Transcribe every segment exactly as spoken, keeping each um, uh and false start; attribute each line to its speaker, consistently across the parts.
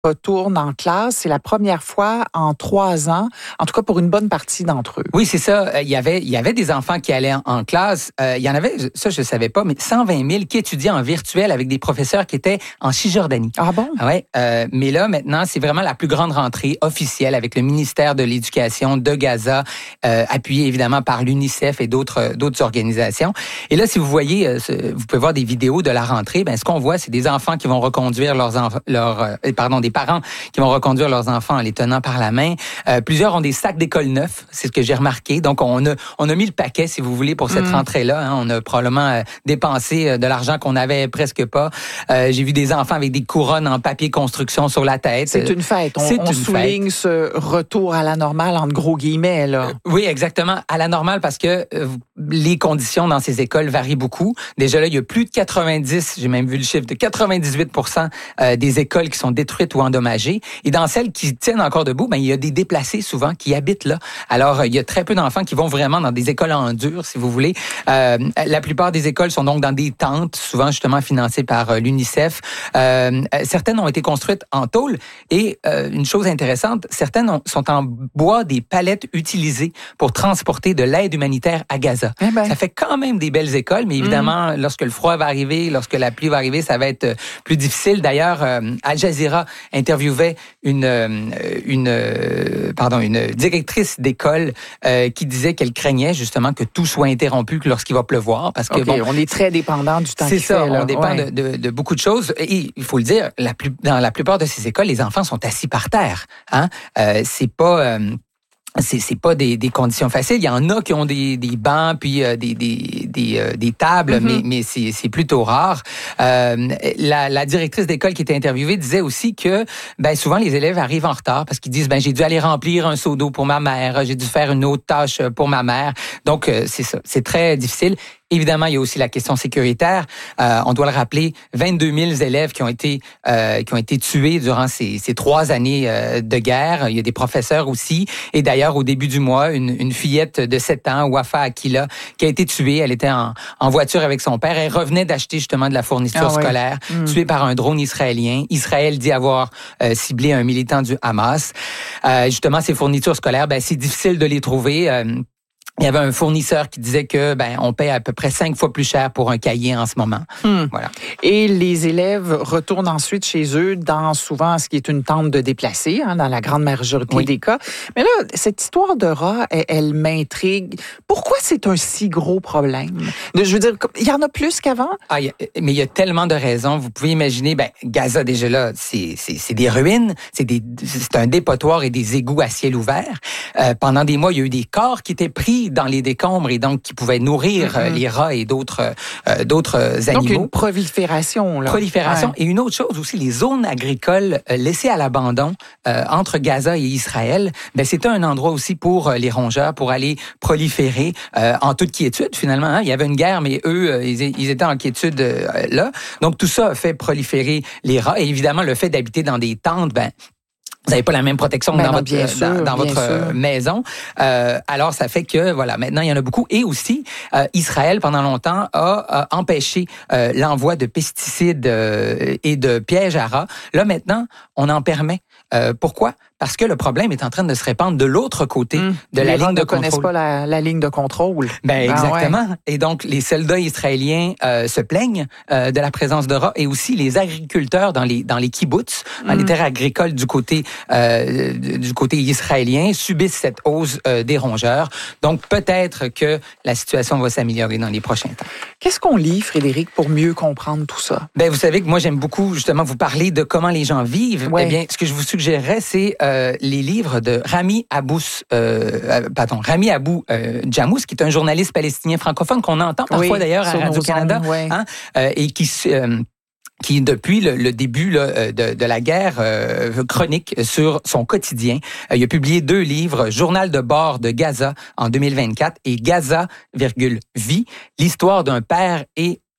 Speaker 1: retournent en classe. C'est la première fois en trois ans, en tout cas pour une bonne partie d'entre eux.
Speaker 2: Oui, c'est ça. Il y avait, il y avait des enfants qui allaient en, en classe. Euh, il y en avait, ça je ne savais pas, mais cent vingt mille qui étudiaient en virtuel avec des professeurs qui étaient en Cisjordanie.
Speaker 1: Ah bon?
Speaker 2: Ouais. Euh, mais là, maintenant, c'est vraiment la plus grande rentrée officielle avec le ministère de l'Éducation de Gaza, euh, appuyé évidemment par l'UNICEF et d'autres, d'autres organisations. Et là, si vous voyez, euh, vous pouvez voir des vidéos de la rentrée. Ben, ce qu'on voit, c'est des enfants qui vont reconduire leurs enfants, leurs, euh, pardon, des parents qui vont reconduire leurs enfants en les tenant par la main. Euh, plusieurs ont des sacs d'école neufs, c'est ce que j'ai remarqué. Donc, on a, on a mis le paquet, si vous voulez, pour cette mmh. rentrée-là. Hein. On a probablement euh, dépensé euh, de l'argent qu'on n'avait presque pas. Euh, j'ai vu des enfants avec des couronnes en papier construction sur la tête.
Speaker 1: C'est une fête. On,
Speaker 2: c'est
Speaker 1: on
Speaker 2: une
Speaker 1: souligne
Speaker 2: fête.
Speaker 1: Ce retour à la normale, entre gros guillemets, là.
Speaker 2: Euh, oui, exactement. À la normale, parce que euh, les conditions dans ces écoles varient beaucoup. Déjà là, il y a plus de quatre-vingt-dix, j'ai même vu le chiffre, de quatre-vingt-dix-huit pour cent euh, des écoles qui sont détruites ou endommagées. Et dans celles qui tiennent encore debout, ben il y a des déplacés souvent qui habitent là. Alors, il y a très peu d'enfants qui vont vraiment dans des écoles en dur, si vous voulez. Euh, la plupart des écoles sont donc dans des tentes, souvent justement financées par euh, l'UNICEF. Euh, certaines ont été construites en tôle. Et euh, une chose intéressante, certaines ont, sont en bois des palettes utilisées pour transporter de l'aide humanitaire à Gaza. Eh ben. Ça fait quand même des belles écoles, mais évidemment, mmh. lorsque le froid va arriver, lorsque la pluie va arriver, ça va être plus difficile. D'ailleurs, euh, Al Jazeera interviewait une une pardon une directrice d'école euh, qui disait qu'elle craignait justement que tout soit interrompu lorsqu'il va pleuvoir parce que
Speaker 1: okay,
Speaker 2: bon,
Speaker 1: on est très dépendant du temps
Speaker 2: c'est
Speaker 1: qu'il
Speaker 2: ça,
Speaker 1: fait, là.
Speaker 2: On dépend
Speaker 1: ouais.
Speaker 2: de, de, de beaucoup de choses et il faut le dire, la plus, dans la plupart de ces écoles, les enfants sont assis par terre. Hein, euh, c'est pas euh, C'est, c'est pas des, des conditions faciles. Il y en a qui ont des, des bancs puis euh, des, des, des, euh, des tables, mm-hmm. mais, mais c'est, c'est plutôt rare. Euh, la, la directrice d'école qui était interviewée disait aussi que ben souvent les élèves arrivent en retard parce qu'ils disent ben j'ai dû aller remplir un seau d'eau pour ma mère, j'ai dû faire une autre tâche pour ma mère. Donc euh, c'est ça, c'est très difficile. Évidemment, il y a aussi la question sécuritaire. Euh, on doit le rappeler, vingt-deux mille élèves qui ont été euh, qui ont été tués durant ces, ces trois années euh, de guerre. Il y a des professeurs aussi. Et d'ailleurs, au début du mois, une, une fillette de sept ans, Wafa Akila, qui a été tuée. Elle était en, en voiture avec son père. Elle revenait d'acheter justement de la fourniture ah, scolaire, oui. mmh. tuée par un drone israélien. Israël dit avoir euh, ciblé un militant du Hamas. Euh, justement, ces fournitures scolaires, ben c'est difficile de les trouver. Euh, Il y avait un fournisseur qui disait que ben on paie à peu près cinq fois plus cher pour un cahier en ce moment.
Speaker 1: Hmm.
Speaker 2: Voilà.
Speaker 1: Et les élèves retournent ensuite chez eux dans souvent ce qui est une tente de déplacés, hein, dans la grande majorité oui. des cas. Mais là, cette histoire de rats, elle, elle m'intrigue. Pourquoi c'est un si gros problème? Je veux dire, il y en a plus qu'avant?
Speaker 2: Ah, y a, mais il y a tellement de raisons. Vous pouvez imaginer, ben Gaza déjà là, c'est c'est, c'est des ruines, c'est des c'est un dépotoir et des égouts à ciel ouvert. Euh, pendant des mois, il y a eu des corps qui étaient pris dans les décombres et donc qui pouvaient nourrir mm-hmm. les rats et d'autres euh, d'autres animaux.
Speaker 1: Donc une prolifération là.
Speaker 2: Prolifération
Speaker 1: ouais.
Speaker 2: et une autre chose aussi, les zones agricoles euh, laissées à l'abandon euh, entre Gaza et Israël, ben c'était un endroit aussi pour euh, les rongeurs pour aller proliférer euh, en toute quiétude finalement. Hein. Il y avait une guerre, mais eux euh, ils, ils étaient en quiétude euh, là. Donc tout ça a fait proliférer les rats et évidemment le fait d'habiter dans des tentes, ben vous n'avez pas la même protection
Speaker 1: ben
Speaker 2: dans
Speaker 1: non,
Speaker 2: votre,
Speaker 1: bien sûr,
Speaker 2: dans, dans
Speaker 1: bien
Speaker 2: votre
Speaker 1: sûr.
Speaker 2: maison. Euh, alors, ça fait que, voilà, maintenant, il y en a beaucoup. Et aussi, euh, Israël, pendant longtemps, a, a empêché euh, l'envoi de pesticides euh, et de pièges à rats. Là, maintenant, on en permet. Euh, pourquoi? Parce que le problème est en train de se répandre de l'autre côté mmh. de
Speaker 1: les
Speaker 2: la ligne de contrôle.
Speaker 1: Les rats ne connaissent pas la, la ligne de contrôle.
Speaker 2: Ben exactement. Ah ouais. Et donc, les soldats israéliens euh, se plaignent euh, de la présence de rats et aussi les agriculteurs dans les dans les kibbutz, dans mmh. les terres agricoles du côté euh, du côté israélien, subissent cette hausse euh, des rongeurs. Donc, peut-être que la situation va s'améliorer dans les prochains temps.
Speaker 1: Qu'est-ce qu'on lit, Frédéric, pour mieux comprendre tout ça?
Speaker 2: Ben, vous savez que moi, j'aime beaucoup justement vous parler de comment les gens vivent. Ouais. Eh bien, ce que je vous suggérerais, c'est euh, les livres de Rami Abous, euh, pardon, Rami Abou euh, Jamous, qui est un journaliste palestinien francophone qu'on entend parfois oui, d'ailleurs à Radio-Canada, ouais. hein, euh, et qui euh, qui, depuis le, le début là, de, de la guerre, euh, chronique sur son quotidien. Euh, il a publié deux livres, Journal de bord de Gaza en deux mille vingt-quatre et Gaza, virgule, vie, l'histoire d'un père et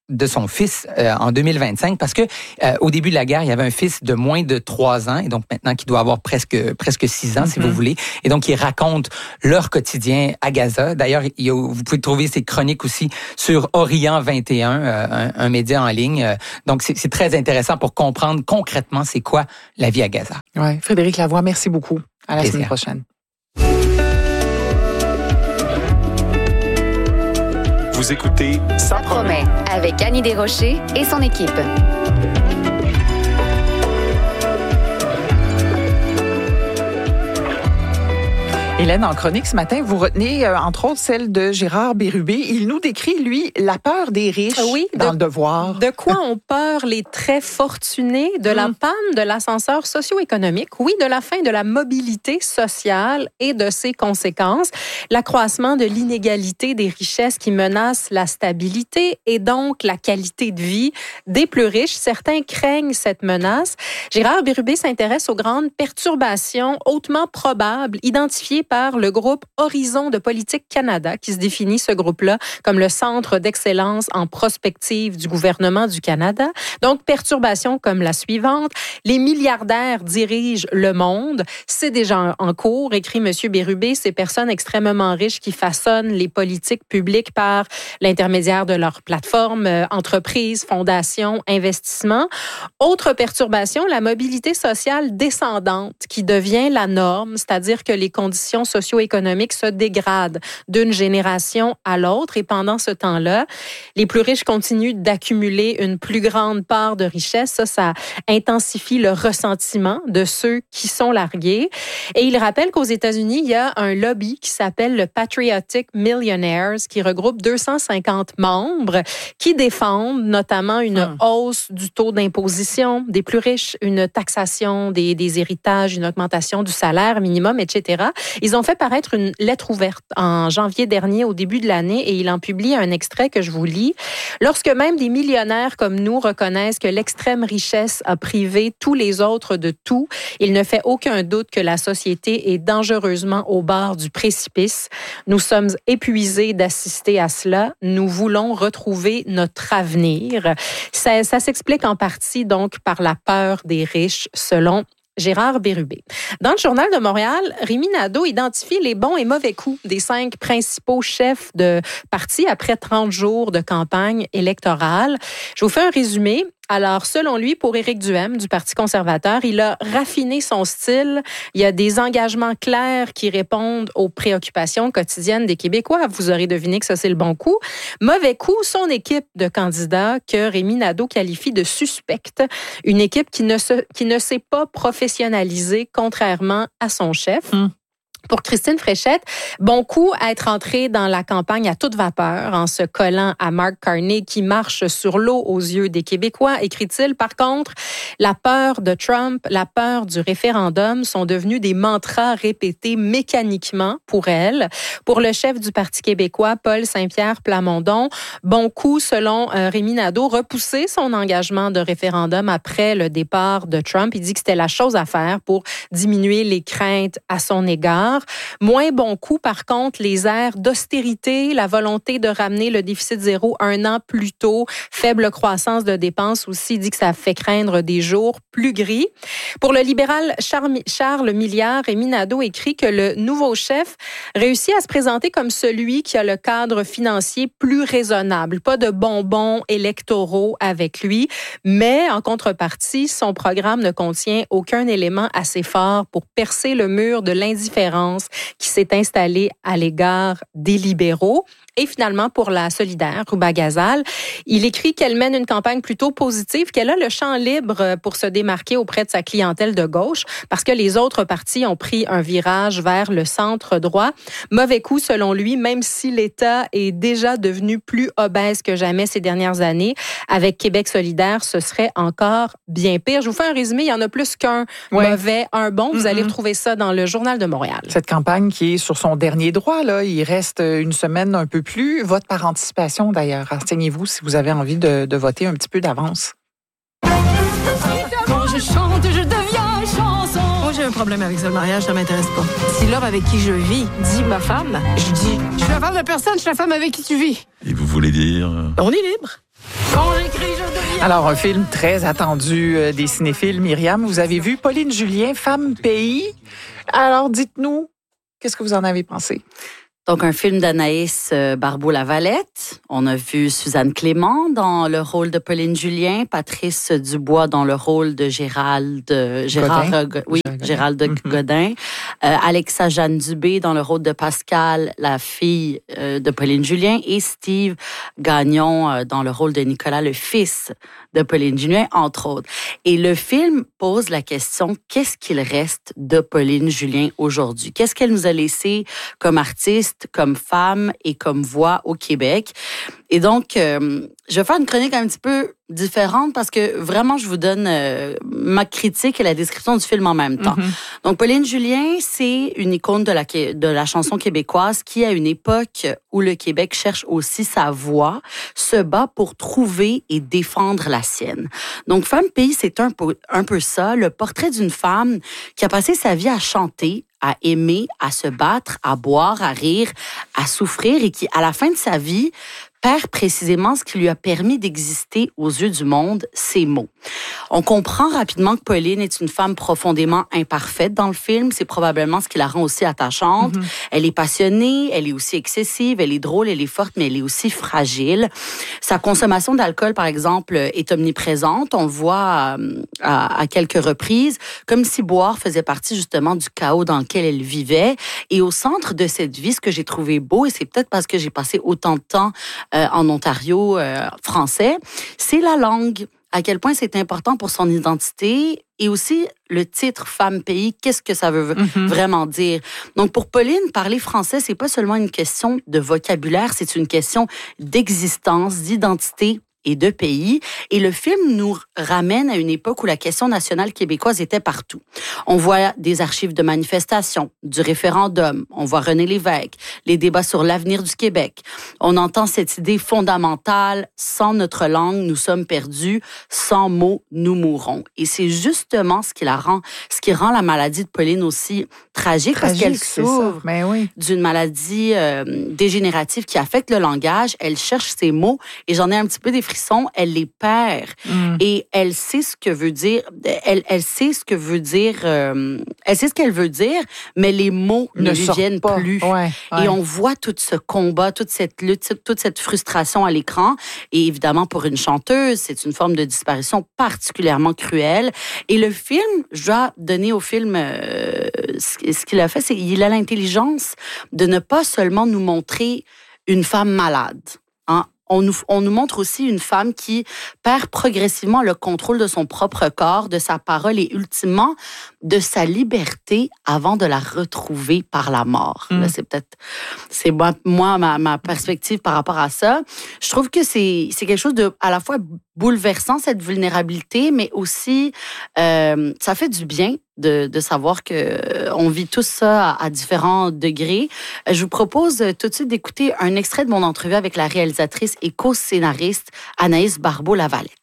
Speaker 2: de son fils euh, en deux mille vingt-cinq parce que euh, au début de la guerre, il y avait un fils de moins de trois ans et donc maintenant qui doit avoir presque presque six ans, mm-hmm. si vous voulez. Et donc, ils racontent leur quotidien à Gaza. D'ailleurs, il y a, vous pouvez trouver ces chroniques aussi sur Orient vingt et un, euh, un, un média en ligne. Donc, c'est, c'est très intéressant pour comprendre concrètement c'est quoi la vie à Gaza.
Speaker 1: Ouais, Frédéric Lavoie, merci beaucoup. À la
Speaker 2: Plaisir.
Speaker 1: Semaine prochaine.
Speaker 3: Vous écoutez Ça promet
Speaker 4: avec Annie Desrochers et son équipe.
Speaker 1: Hélène, en chronique ce matin, vous retenez euh, entre autres celle de Gérard Bérubé. Il nous décrit, lui, la peur des riches
Speaker 5: oui,
Speaker 1: dans
Speaker 5: de,
Speaker 1: le devoir.
Speaker 5: De quoi ont peur les très fortunés? De la panne de l'ascenseur socio-économique, oui, de la fin de la mobilité sociale et de ses conséquences. L'accroissement de l'inégalité des richesses qui menace la stabilité et donc la qualité de vie des plus riches. Certains craignent cette menace. Gérard Bérubé s'intéresse aux grandes perturbations hautement probables identifiées par le groupe Horizon de politique Canada, qui se définit ce groupe-là comme le centre d'excellence en prospective du gouvernement du Canada. Donc, perturbations comme la suivante. Les milliardaires dirigent le monde. C'est déjà en cours, écrit M. Bérubé, ces personnes extrêmement riches qui façonnent les politiques publiques par l'intermédiaire de leurs plateformes, euh, entreprises, fondations, investissements. Autre perturbation, la mobilité sociale descendante qui devient la norme, c'est-à-dire que les conditions socio-économiques se dégradent d'une génération à l'autre et pendant ce temps-là, les plus riches continuent d'accumuler une plus grande part de richesse. Ça, ça intensifie le ressentiment de ceux qui sont largués. Et il rappelle qu'aux États-Unis, il y a un lobby qui s'appelle le Patriotic Millionaires qui regroupe deux cent cinquante membres qui défendent notamment une hum. hausse du taux d'imposition des plus riches, une taxation des, des héritages, une augmentation du salaire minimum, et cetera. Ils ont fait paraître une lettre ouverte en janvier dernier, au début de l'année, et il en publie un extrait que je vous lis. Lorsque même des millionnaires comme nous reconnaissent que l'extrême richesse a privé tous les autres de tout, il ne fait aucun doute que la société est dangereusement au bord du précipice. Nous sommes épuisés d'assister à cela. Nous voulons retrouver notre avenir. Ça, ça s'explique en partie donc par la peur des riches, selon Gérard Bérubé. Dans le Journal de Montréal, Rémi Nadeau identifie les bons et mauvais coups des cinq principaux chefs de parti après trente jours de campagne électorale. Je vous fais un résumé. Alors, selon lui, pour Éric Duhaime du Parti conservateur, il a raffiné son style. Il y a des engagements clairs qui répondent aux préoccupations quotidiennes des Québécois. Vous aurez deviné que ça, c'est le bon coup. Mauvais coup, son équipe de candidats que Rémi Nadeau qualifie de suspecte. Une équipe qui ne, se, qui ne s'est pas professionnalisée, contrairement à son chef. Mmh. Pour Christine Fréchette, bon coup à être entrée dans la campagne à toute vapeur en se collant à Mark Carney qui marche sur l'eau aux yeux des Québécois, écrit-il. Par contre, la peur de Trump, la peur du référendum sont devenus des mantras répétés mécaniquement pour elle. Pour le chef du Parti québécois, Paul Saint-Pierre Plamondon, bon coup, selon euh, Rémi Nadeau, repousser son engagement de référendum après le départ de Trump. Il dit que c'était la chose à faire pour diminuer les craintes à son égard. Moins bon coup, par contre, les airs d'austérité, la volonté de ramener le déficit zéro un an plus tôt, faible croissance de dépenses aussi, dit que ça fait craindre des jours plus gris. Pour le libéral Charles Milliard, Rémi Nadeau écrit que le nouveau chef réussit à se présenter comme celui qui a le cadre financier plus raisonnable. Pas de bonbons électoraux avec lui, mais en contrepartie, son programme ne contient aucun élément assez fort pour percer le mur de l'indifférence qui s'est installée à l'égard des libéraux. Et finalement, pour la solidaire, Rouba Gazal, il écrit qu'elle mène une campagne plutôt positive, qu'elle a le champ libre pour se démarquer auprès de sa clientèle de gauche, parce que les autres partis ont pris un virage vers le centre droit. Mauvais coup, selon lui, même si l'État est déjà devenu plus obèse que jamais ces dernières années, avec Québec solidaire, ce serait encore bien pire. Je vous fais un résumé, il y en a plus qu'un ouais. mauvais, un bon. Vous mm-hmm. allez retrouver ça dans le Journal de Montréal.
Speaker 1: Cette campagne qui est sur son dernier droit, là, il reste une semaine un peu plus. Vote par anticipation, d'ailleurs. Renseignez-vous si vous avez envie de, de voter un petit peu d'avance.
Speaker 6: Quand je chante, je deviens chanson. Moi, j'ai un problème avec ça, le mariage, ça m'intéresse pas. Si l'homme avec qui je vis dit ma femme, je dis, je suis la femme de personne, je suis la femme avec qui tu vis.
Speaker 7: Et vous voulez dire?
Speaker 6: On est libre. Quand j'écris, je deviens...
Speaker 1: Alors, un film très attendu euh, des cinéphiles. Myriam, vous avez vu Pauline Julien, Femme Pays. Alors, dites-nous, qu'est-ce que vous en avez pensé?
Speaker 7: Donc, un film d'Anaïs euh, Barbeau-Lavalette. On a vu Suzanne Clément dans le rôle de Pauline Julien, Patrice Dubois dans le rôle de Gérald, euh, Gérard,
Speaker 1: Godin.
Speaker 7: Go- oui,
Speaker 1: Gérald
Speaker 7: Gérald
Speaker 1: Godin.
Speaker 7: de Godin, euh, Alexa Jeanne Dubé dans le rôle de Pascal, la fille euh, de Pauline Julien, et Steve Gagnon euh, dans le rôle de Nicolas, le fils de Pauline Julien, entre autres. Et le film pose la question, qu'est-ce qu'il reste de Pauline Julien aujourd'hui? Qu'est-ce qu'elle nous a laissé comme artiste, comme femme et comme voix au Québec? Et donc, euh, je vais faire une chronique un petit peu différente parce que vraiment, je vous donne euh, ma critique et la description du film en même temps.
Speaker 1: Mm-hmm.
Speaker 7: Donc, Pauline Julien, c'est une icône de la, de la chanson québécoise qui, à une époque où le Québec cherche aussi sa voix, se bat pour trouver et défendre la sienne. Donc, Femme Pays, c'est un peu, un peu ça, le portrait d'une femme qui a passé sa vie à chanter, à aimer, à se battre, à boire, à rire, à souffrir et qui, à la fin de sa vie, perd précisément ce qui lui a permis d'exister aux yeux du monde, ses mots. On comprend rapidement que Pauline est une femme profondément imparfaite dans le film. C'est probablement ce qui la rend aussi attachante. Mm-hmm. Elle est passionnée, elle est aussi excessive, elle est drôle, elle est forte, mais elle est aussi fragile. Sa consommation d'alcool, par exemple, est omniprésente. On le voit à, à, à quelques reprises, comme si boire faisait partie justement du chaos dans lequel elle vivait. Et au centre de cette vie, ce que j'ai trouvé beau, et c'est peut-être parce que j'ai passé autant de temps euh, en Ontario euh, français, c'est la langue. À quel point c'est important pour son identité et aussi le titre Femme Pays, qu'est-ce que ça veut mm-hmm. vraiment dire. Donc pour Pauline, parler français, c'est pas seulement une question de vocabulaire, c'est une question d'existence, d'identité et de pays. Et le film nous ramène à une époque où la question nationale québécoise était partout. On voit des archives de manifestations, du référendum, on voit René Lévesque, les débats sur l'avenir du Québec. On entend cette idée fondamentale, sans notre langue, nous sommes perdus, sans mots, nous mourrons. Et c'est justement ce qui la rend, ce qui rend la maladie de Pauline aussi tragique, tragique parce qu'elle souffre
Speaker 1: Mais oui.
Speaker 7: d'une maladie euh, dégénérative qui affecte le langage. Elle cherche ses mots et j'en ai un petit peu des frissons, elle les perd mm. et elle sait ce que veut dire, elle, elle sait ce que veut dire, euh, elle sait ce qu'elle veut dire, mais les mots ne, ne lui viennent pas. plus.
Speaker 1: Ouais, ouais.
Speaker 7: Et on voit tout ce combat, toute cette lutte, toute cette frustration à l'écran. Et évidemment, pour une chanteuse, c'est une forme de disparition particulièrement cruelle. Et le film, je dois donner au film euh, ce qu'il a fait, c'est qu'il a l'intelligence de ne pas seulement nous montrer une femme malade, hein. On nous, on nous montre aussi une femme qui perd progressivement le contrôle de son propre corps, de sa parole et ultimement de sa liberté avant de la retrouver par la mort. Mm. Là, c'est peut-être, c'est moi, moi ma, ma perspective par rapport à ça. Je trouve que c'est, c'est quelque chose de à la fois bouleversant, cette vulnérabilité, mais aussi euh, ça fait du bien de, de savoir qu'on vit tout ça à, à différents degrés. Je vous propose tout de suite d'écouter un extrait de mon entrevue avec la réalisatrice et co-scénariste Anaïs Barbeau-Lavalette.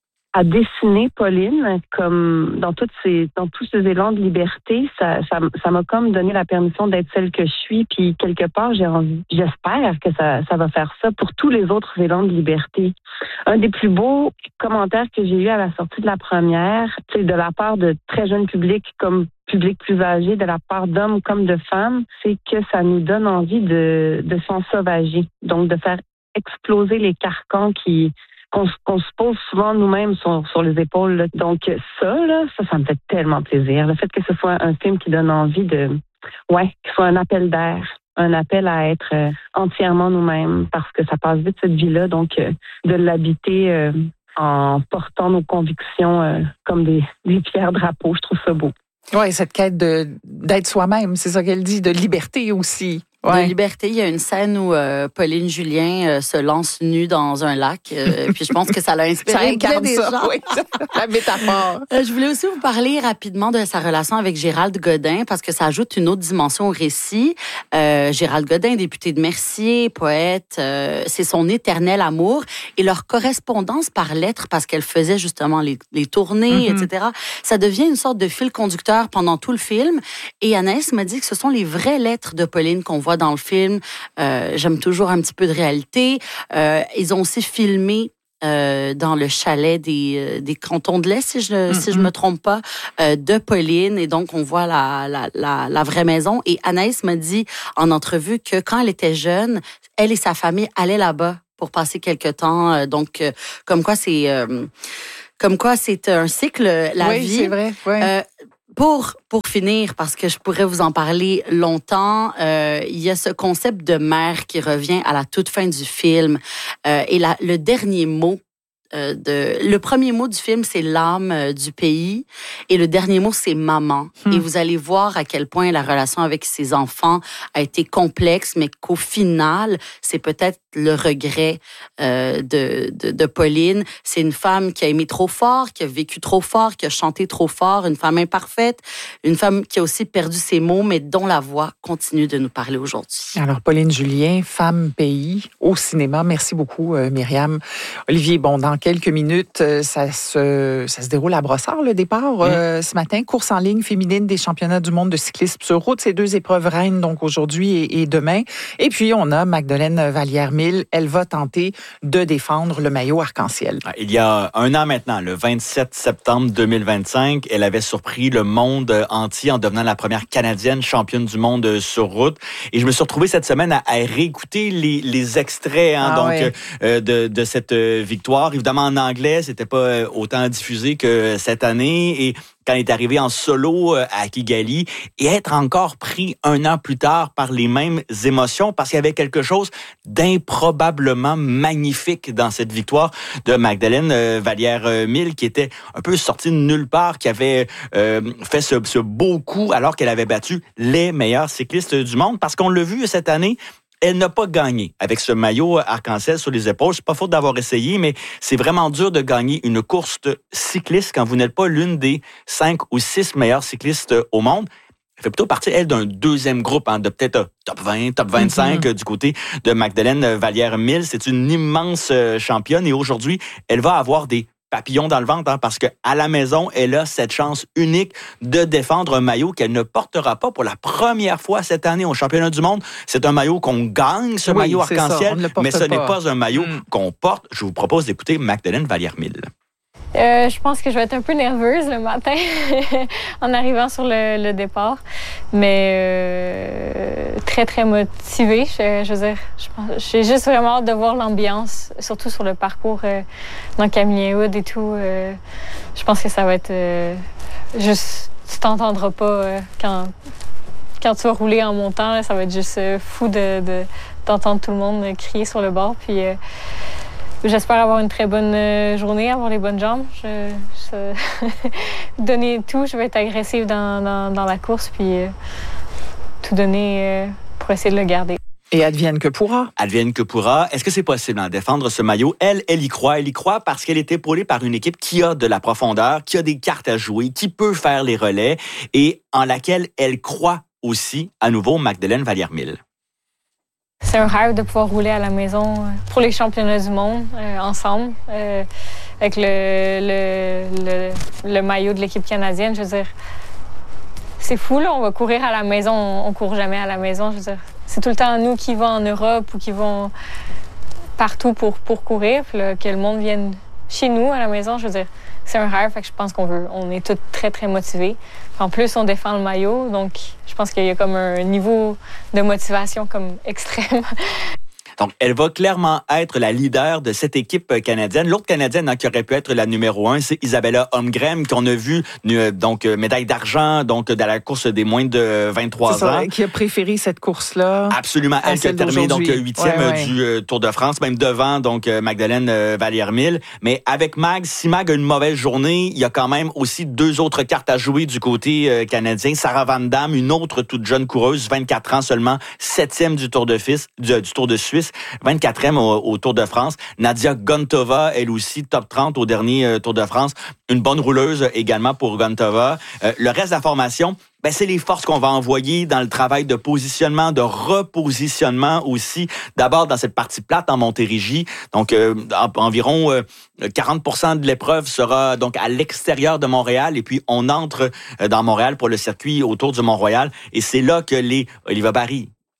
Speaker 8: À dessiner Pauline comme dans toutes ces dans tous ces élans de liberté, ça ça ça m'a comme donné la permission d'être celle que je suis, puis quelque part j'ai envie, j'espère que ça ça va faire ça pour tous les autres élans de liberté. Un des plus beaux commentaires que j'ai eu à la sortie de la première, c'est de la part de très jeunes publics comme public plus âgé, de la part d'hommes comme de femmes, c'est que ça nous donne envie de de s'ensauvager, donc de faire exploser les carcans qui Qu'on, qu'on se pose souvent nous-mêmes sur, sur les épaules. Là. Donc ça, là, ça, ça me fait tellement plaisir. Le fait que ce soit un film qui donne envie de, ouais, qu'il soit un appel d'air, un appel à être euh, entièrement nous-mêmes, parce que ça passe vite cette vie-là. Donc euh, de l'habiter euh, en portant nos convictions euh, comme des, des pierres drapeaux, je trouve ça beau.
Speaker 1: Oui, cette quête de d'être soi-même, c'est ça qu'elle dit, de liberté aussi. Ouais.
Speaker 7: De liberté, il y a une scène où euh, Pauline Julien euh, se lance nue dans un lac. Euh, puis je pense que ça l'a inspiré
Speaker 1: ça
Speaker 7: bien des
Speaker 1: ça,
Speaker 7: gens.
Speaker 1: Oui, la métaphore.
Speaker 7: Euh, je voulais aussi vous parler rapidement de sa relation avec Gérald Godin parce que ça ajoute une autre dimension au récit. Euh, Gérald Godin, député de Mercier, poète, euh, c'est son éternel amour. Et leur correspondance par lettres, parce qu'elle faisait justement les, les tournées, mm-hmm. et cetera, ça devient une sorte de fil conducteur pendant tout le film. Et Anaïs m'a dit que ce sont les vraies lettres de Pauline qu'on voit dans le film. Euh, j'aime toujours un petit peu de réalité. Euh, ils ont aussi filmé euh, dans le chalet des, euh, des Cantons de l'Est, si je mm-hmm. si je me trompe pas, euh, de Pauline. Et donc, on voit la, la, la, la vraie maison. Et Anaïs m'a dit en entrevue que quand elle était jeune, elle et sa famille allaient là-bas pour passer quelque temps. Euh, donc, euh, comme quoi c'est... Euh, Comme quoi, c'est un cycle, la
Speaker 1: oui,
Speaker 7: vie.
Speaker 1: Oui, c'est vrai. Oui.
Speaker 7: Euh, pour, pour finir, parce que je pourrais vous en parler longtemps, euh, il y a ce concept de mère qui revient à la toute fin du film. Euh, et la, le dernier mot, euh, de, le premier mot du film, c'est l'âme euh, du pays. Et le dernier mot, c'est maman. Hmm. Et vous allez voir à quel point la relation avec ses enfants a été complexe, mais qu'au final, c'est peut-être le regret euh, de, de, de Pauline. C'est une femme qui a aimé trop fort, qui a vécu trop fort, qui a chanté trop fort, une femme imparfaite, une femme qui a aussi perdu ses mots, mais dont la voix continue de nous parler aujourd'hui.
Speaker 1: Alors, Pauline Julien, Femme, pays, au cinéma. Merci beaucoup, euh, Myriam. Olivier, bon, dans quelques minutes, euh, ça, se, ça se déroule à Brossard, le départ, mmh. euh, ce matin. Course en ligne féminine des championnats du monde de cyclisme sur route. Ces deux épreuves reines, donc aujourd'hui et, et demain. Et puis, on a Magdeleine Vallière-Mille. Elle va tenter de défendre le maillot arc-en-ciel.
Speaker 9: Il y a un an maintenant, le vingt-sept septembre deux mille vingt-cinq, elle avait surpris le monde entier en devenant la première Canadienne championne du monde sur route. Et je me suis retrouvé cette semaine à, à réécouter les, les extraits hein, ah, donc ouais. euh, de, de cette victoire. Évidemment, en anglais, c'était pas autant diffusé que cette année. Et quand elle est arrivée en solo à Kigali et être encore pris un an plus tard par les mêmes émotions parce qu'il y avait quelque chose d'improbablement magnifique dans cette victoire de Magdeleine Vallière-Mille qui était un peu sortie de nulle part, qui avait euh, fait ce, ce beau coup alors qu'elle avait battu les meilleurs cyclistes du monde parce qu'on l'a vu cette année. Elle n'a pas gagné avec ce maillot arc-en-ciel sur les épaules. C'est pas faute d'avoir essayé, mais c'est vraiment dur de gagner une course cycliste quand vous n'êtes pas l'une des cinq ou six meilleures cyclistes au monde. Elle fait plutôt partie, elle, d'un deuxième groupe, hein, de peut-être top vingt, top vingt-cinq mm-hmm. du côté de Magdeleine Vallière-Mille. C'est une immense championne et aujourd'hui, elle va avoir des papillon dans le ventre, hein, parce qu'à la maison, elle a cette chance unique de défendre un maillot qu'elle ne portera pas pour la première fois cette année au championnat du monde. C'est un maillot qu'on gagne, ce oui, maillot arc-en-ciel, mais ce pas. n'est pas un maillot mm. qu'on porte. Je vous propose d'écouter Magdeleine Vallière-Mille.
Speaker 10: Euh, je pense que je vais être un peu nerveuse le matin en arrivant sur le, le départ, mais euh, très, très motivée. Je, je veux dire, je pense, j'ai juste vraiment hâte de voir l'ambiance, surtout sur le parcours euh, dans Camillien-Wood et tout. Euh, je pense que ça va être euh, juste... Tu t'entendras pas euh, quand, quand tu vas rouler en montant. Là, ça va être juste euh, fou de, de, d'entendre tout le monde crier sur le bord. Puis... Euh, J'espère avoir une très bonne journée, avoir les bonnes jambes. Je, je, donner tout, je vais être agressive dans, dans, dans la course, puis euh, tout donner euh, pour essayer de le garder.
Speaker 1: Et advienne que pourra.
Speaker 9: Advienne que pourra. Est-ce que c'est possible de défendre ce maillot? Elle, elle y croit. Elle y croit parce qu'elle est épaulée par une équipe qui a de la profondeur, qui a des cartes à jouer, qui peut faire les relais et en laquelle elle croit aussi, à nouveau, Magdeleine Vallière-Mille.
Speaker 10: C'est un rêve de pouvoir rouler à la maison pour les championnats du monde euh, ensemble, euh, avec le, le, le, le maillot de l'équipe canadienne. Je veux dire, c'est fou, là, on va courir à la maison, on, on court jamais à la maison. Je veux dire, c'est tout le temps nous qui vont en Europe ou qui vont partout pour, pour courir, puis là, que le monde vienne chez nous à la maison. Je veux dire, c'est un rêve, fait que je pense qu'on veut, on est tous très, très motivés. En plus, on défend le maillot, donc je pense qu'il y a comme un niveau de motivation comme extrême.
Speaker 9: Donc, elle va clairement être la leader de cette équipe canadienne. L'autre Canadienne hein, qui aurait pu être la numéro un, c'est Isabella Holmgren, qu'on a vu donc médaille d'argent donc dans la course des moins de vingt-trois
Speaker 1: c'est
Speaker 9: ans.
Speaker 1: Ça, qui a préféré cette course-là.
Speaker 9: Absolument. Elle qui a terminé donc huitième ouais, ouais. du euh, Tour de France, même devant donc euh, Magdeleine euh, Vallière-Mille. Mais avec Mag, si Mag a une mauvaise journée, il y a quand même aussi deux autres cartes à jouer du côté euh, canadien. Sarah Van Damme, une autre toute jeune coureuse, vingt-quatre ans seulement, septième du Tour de, Fils, du, du Tour de Suisse. vingt-quatrième au, au Tour de France. Nadia Gontova, elle aussi, top trente au dernier euh, Tour de France. Une bonne rouleuse également pour Gontova. Euh, le reste de la formation, ben, c'est les forces qu'on va envoyer dans le travail de positionnement, de repositionnement aussi. D'abord, dans cette partie plate en Montérégie. Donc, euh, environ euh, quarante pour cent de l'épreuve sera donc à l'extérieur de Montréal. Et puis, on entre dans Montréal pour le circuit autour du Mont-Royal. Et c'est là que les Oliva Barry,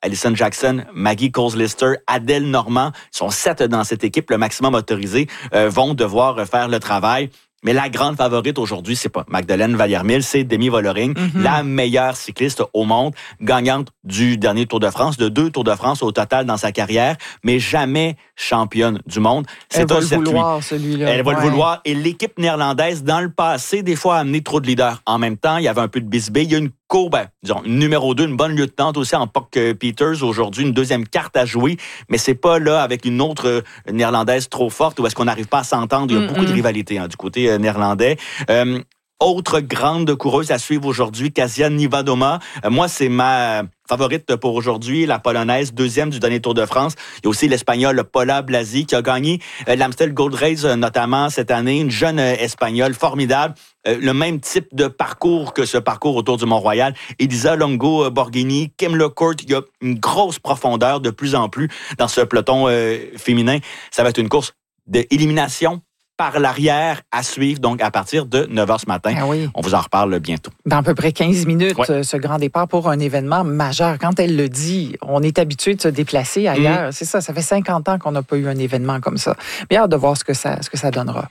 Speaker 9: Alison Jackson, Maggie Coles-Lister, Adèle Normand, ils sont sept dans cette équipe, le maximum autorisé, euh, vont devoir faire le travail. Mais la grande favorite aujourd'hui, c'est pas Magdalene Vallière-Mille, c'est Demi Vollering, mm-hmm. la meilleure cycliste au monde, gagnante du dernier Tour de France, de deux Tours de France au total dans sa carrière, mais jamais championne du monde. C'est
Speaker 1: Elle
Speaker 9: un
Speaker 1: va le
Speaker 9: circuit.
Speaker 1: vouloir, celui-là.
Speaker 9: Elle va
Speaker 1: ouais.
Speaker 9: le vouloir. Et l'équipe néerlandaise, dans le passé, des fois, a amené trop de leaders. En même temps, il y avait un peu de bisbée. Il y a une co, ben, disons, une numéro deux, une bonne lieutenante aussi en Puck Peters aujourd'hui, une deuxième carte à jouer, mais c'est pas là avec une autre euh, néerlandaise trop forte où est-ce qu'on n'arrive pas à s'entendre. Il y a mm-hmm. beaucoup de rivalité hein, du côté euh, néerlandais. Euh, autre grande coureuse à suivre aujourd'hui, Kasia Niewiadoma. Euh, moi, c'est ma favorite pour aujourd'hui, la Polonaise, deuxième du dernier Tour de France. Il y a aussi l'Espagnole Paula Blasi qui a gagné euh, l'Amstel Gold Race euh, notamment cette année. Une jeune euh, Espagnole formidable. Euh, le même type de parcours que ce parcours autour du Mont-Royal. Elisa Longo Borghini, Kim LeCourt. Il y a une grosse profondeur de plus en plus dans ce peloton euh, féminin. Ça va être une course d'élimination par l'arrière à suivre, donc à partir de neuf heures ce matin.
Speaker 1: Ah oui.
Speaker 9: On vous en reparle bientôt.
Speaker 1: Dans à peu près quinze minutes,
Speaker 9: ouais.
Speaker 1: ce grand départ pour un événement majeur. Quand elle le dit, on est habitué de se déplacer ailleurs. Mmh. C'est ça, ça fait cinquante ans qu'on n'a pas eu un événement comme ça. Bien hâte de voir ce que ça, ce que ça donnera.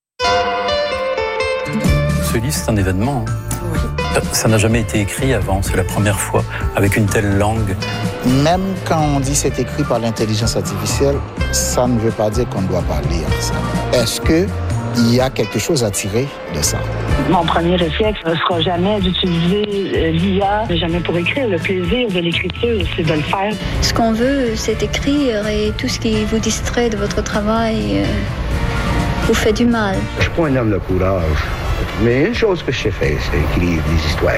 Speaker 11: Ce livre, c'est un événement. Oui. Ça n'a jamais été écrit avant, c'est la première fois, avec une telle langue.
Speaker 12: Même quand on dit c'est écrit par l'intelligence artificielle, ça ne veut pas dire qu'on ne doit pas lire ça. Est-ce qu'il y a quelque chose à tirer de ça?
Speaker 13: Mon premier réflexe ne sera jamais d'utiliser l'I A, jamais pour écrire. Le plaisir de l'écriture, c'est de le faire.
Speaker 14: Ce qu'on veut, c'est écrire et tout ce qui vous distrait de votre travail euh, vous fait du mal.
Speaker 15: Je suis pas un homme de courage. Mais une chose que je sais faire, c'est écrire des histoires.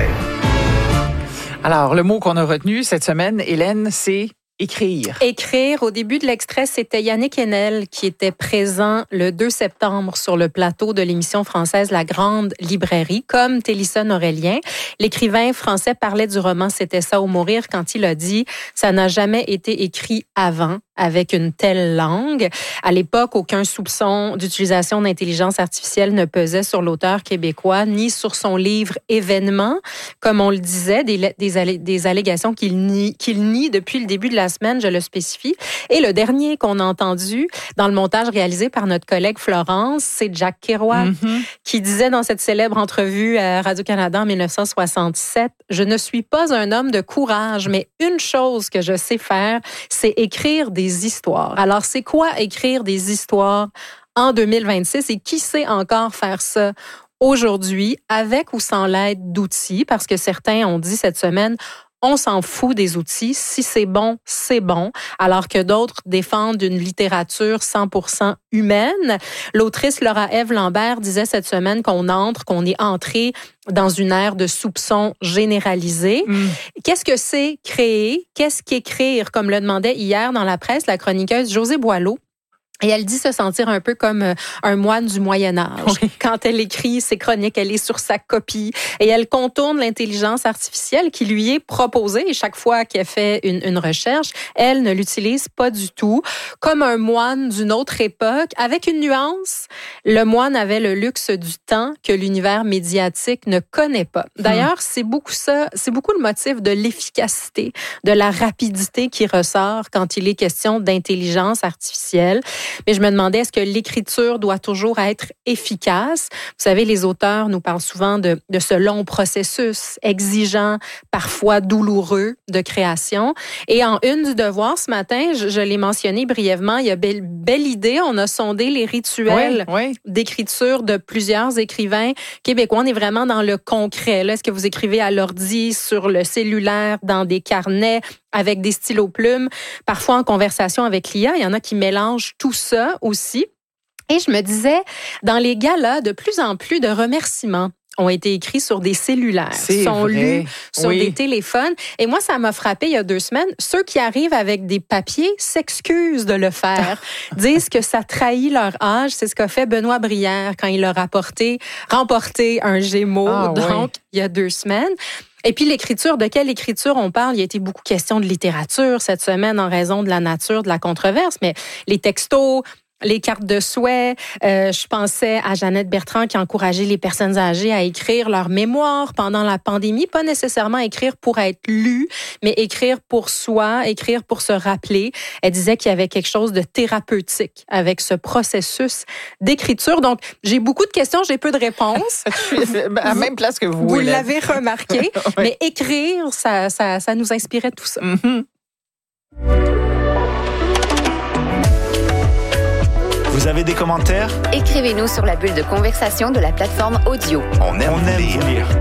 Speaker 1: Alors, le mot qu'on a retenu cette semaine, Hélène, c'est écrire.
Speaker 5: Écrire. Au début de l'extrait, c'était Yannick Enel qui était présent le deux septembre sur le plateau de l'émission française La Grande Librairie, comme Télison Aurélien. L'écrivain français parlait du roman C'était ça ou mourir quand il a dit « Ça n'a jamais été écrit avant ». Avec une telle langue. À l'époque, aucun soupçon d'utilisation d'intelligence artificielle ne pesait sur l'auteur québécois, ni sur son livre Événements, comme on le disait, des, des, des allégations qu'il nie, qu'il nie depuis le début de la semaine, je le spécifie. Et le dernier qu'on a entendu dans le montage réalisé par notre collègue Florence, c'est Jack Kerouac, mm-hmm. qui disait dans cette célèbre entrevue à Radio-Canada en dix-neuf cent soixante-sept, « Je ne suis pas un homme de courage, mais une chose que je sais faire, c'est écrire des Des histoires. » Alors, c'est quoi écrire des histoires en deux mille vingt-six et qui sait encore faire ça aujourd'hui avec ou sans l'aide d'outils? Parce que certains ont dit cette semaine, on s'en fout des outils. Si c'est bon, c'est bon. Alors que d'autres défendent une littérature cent pour cent humaine. L'autrice Laura-Ève Lambert disait cette semaine qu'on entre, qu'on est entré dans une ère de soupçons généralisés. Mm. Qu'est-ce que c'est créer? Qu'est-ce qu'écrire? Comme le demandait hier dans la presse la chroniqueuse Josée Boileau. Et elle dit se sentir un peu comme un moine du Moyen-Âge. Oui. Quand elle écrit ses chroniques, elle est sur sa copie et elle contourne l'intelligence artificielle qui lui est proposée. Et chaque fois qu'elle fait une, une recherche, elle ne l'utilise pas du tout. Comme un moine d'une autre époque, avec une nuance, le moine avait le luxe du temps que l'univers médiatique ne connaît pas. D'ailleurs, mmh. c'est beaucoup ça, c'est beaucoup le motif de l'efficacité, de la rapidité qui ressort quand il est question d'intelligence artificielle. Mais je me demandais, est-ce que l'écriture doit toujours être efficace? Vous savez, les auteurs nous parlent souvent de, de ce long processus exigeant, parfois douloureux de création. Et en une du Devoir ce matin, je, je l'ai mentionné brièvement, il y a belle, belle idée, on a sondé les rituels oui, oui. d'écriture de plusieurs écrivains québécois. On est vraiment dans le concret. Là, est-ce que vous écrivez à l'ordi, sur le cellulaire, dans des carnets, avec des stylos plumes, parfois en conversation avec l'I A? Il y en a qui mélangent tout ça aussi. Et je me disais, dans les galas, de plus en plus de remerciements ont été écrits sur des cellulaires,
Speaker 1: C'est
Speaker 5: sont
Speaker 1: vrai.
Speaker 5: lus sur
Speaker 1: oui.
Speaker 5: des téléphones. Et moi, ça m'a frappé il y a deux semaines. Ceux qui arrivent avec des papiers s'excusent de le faire, disent que ça trahit leur âge. C'est ce qu'a fait Benoît Brière quand il a rapporté, remporté un Gémeaux,
Speaker 1: ah,
Speaker 5: donc
Speaker 1: oui.
Speaker 5: il y a deux semaines. Et puis l'écriture, de quelle écriture on parle? Il y a été beaucoup question de littérature cette semaine en raison de la nature de la controverse, mais les textos, Les cartes de souhait. Euh, je pensais à Jeannette Bertrand qui encourageait les personnes âgées à écrire leur mémoire pendant la pandémie. Pas nécessairement écrire pour être lu, mais écrire pour soi, écrire pour se rappeler. Elle disait qu'il y avait quelque chose de thérapeutique avec ce processus d'écriture. Donc, j'ai beaucoup de questions, j'ai peu de réponses.
Speaker 1: Je suis à la même place que vous.
Speaker 5: Vous l'avez remarqué. Oui. Mais écrire, ça, ça, ça nous inspirait tout ça.
Speaker 1: Mm-hmm.
Speaker 3: Vous avez des commentaires?
Speaker 4: Écrivez-nous sur la bulle de conversation de la plateforme audio.
Speaker 3: On aime, On aime lire. Vous lire.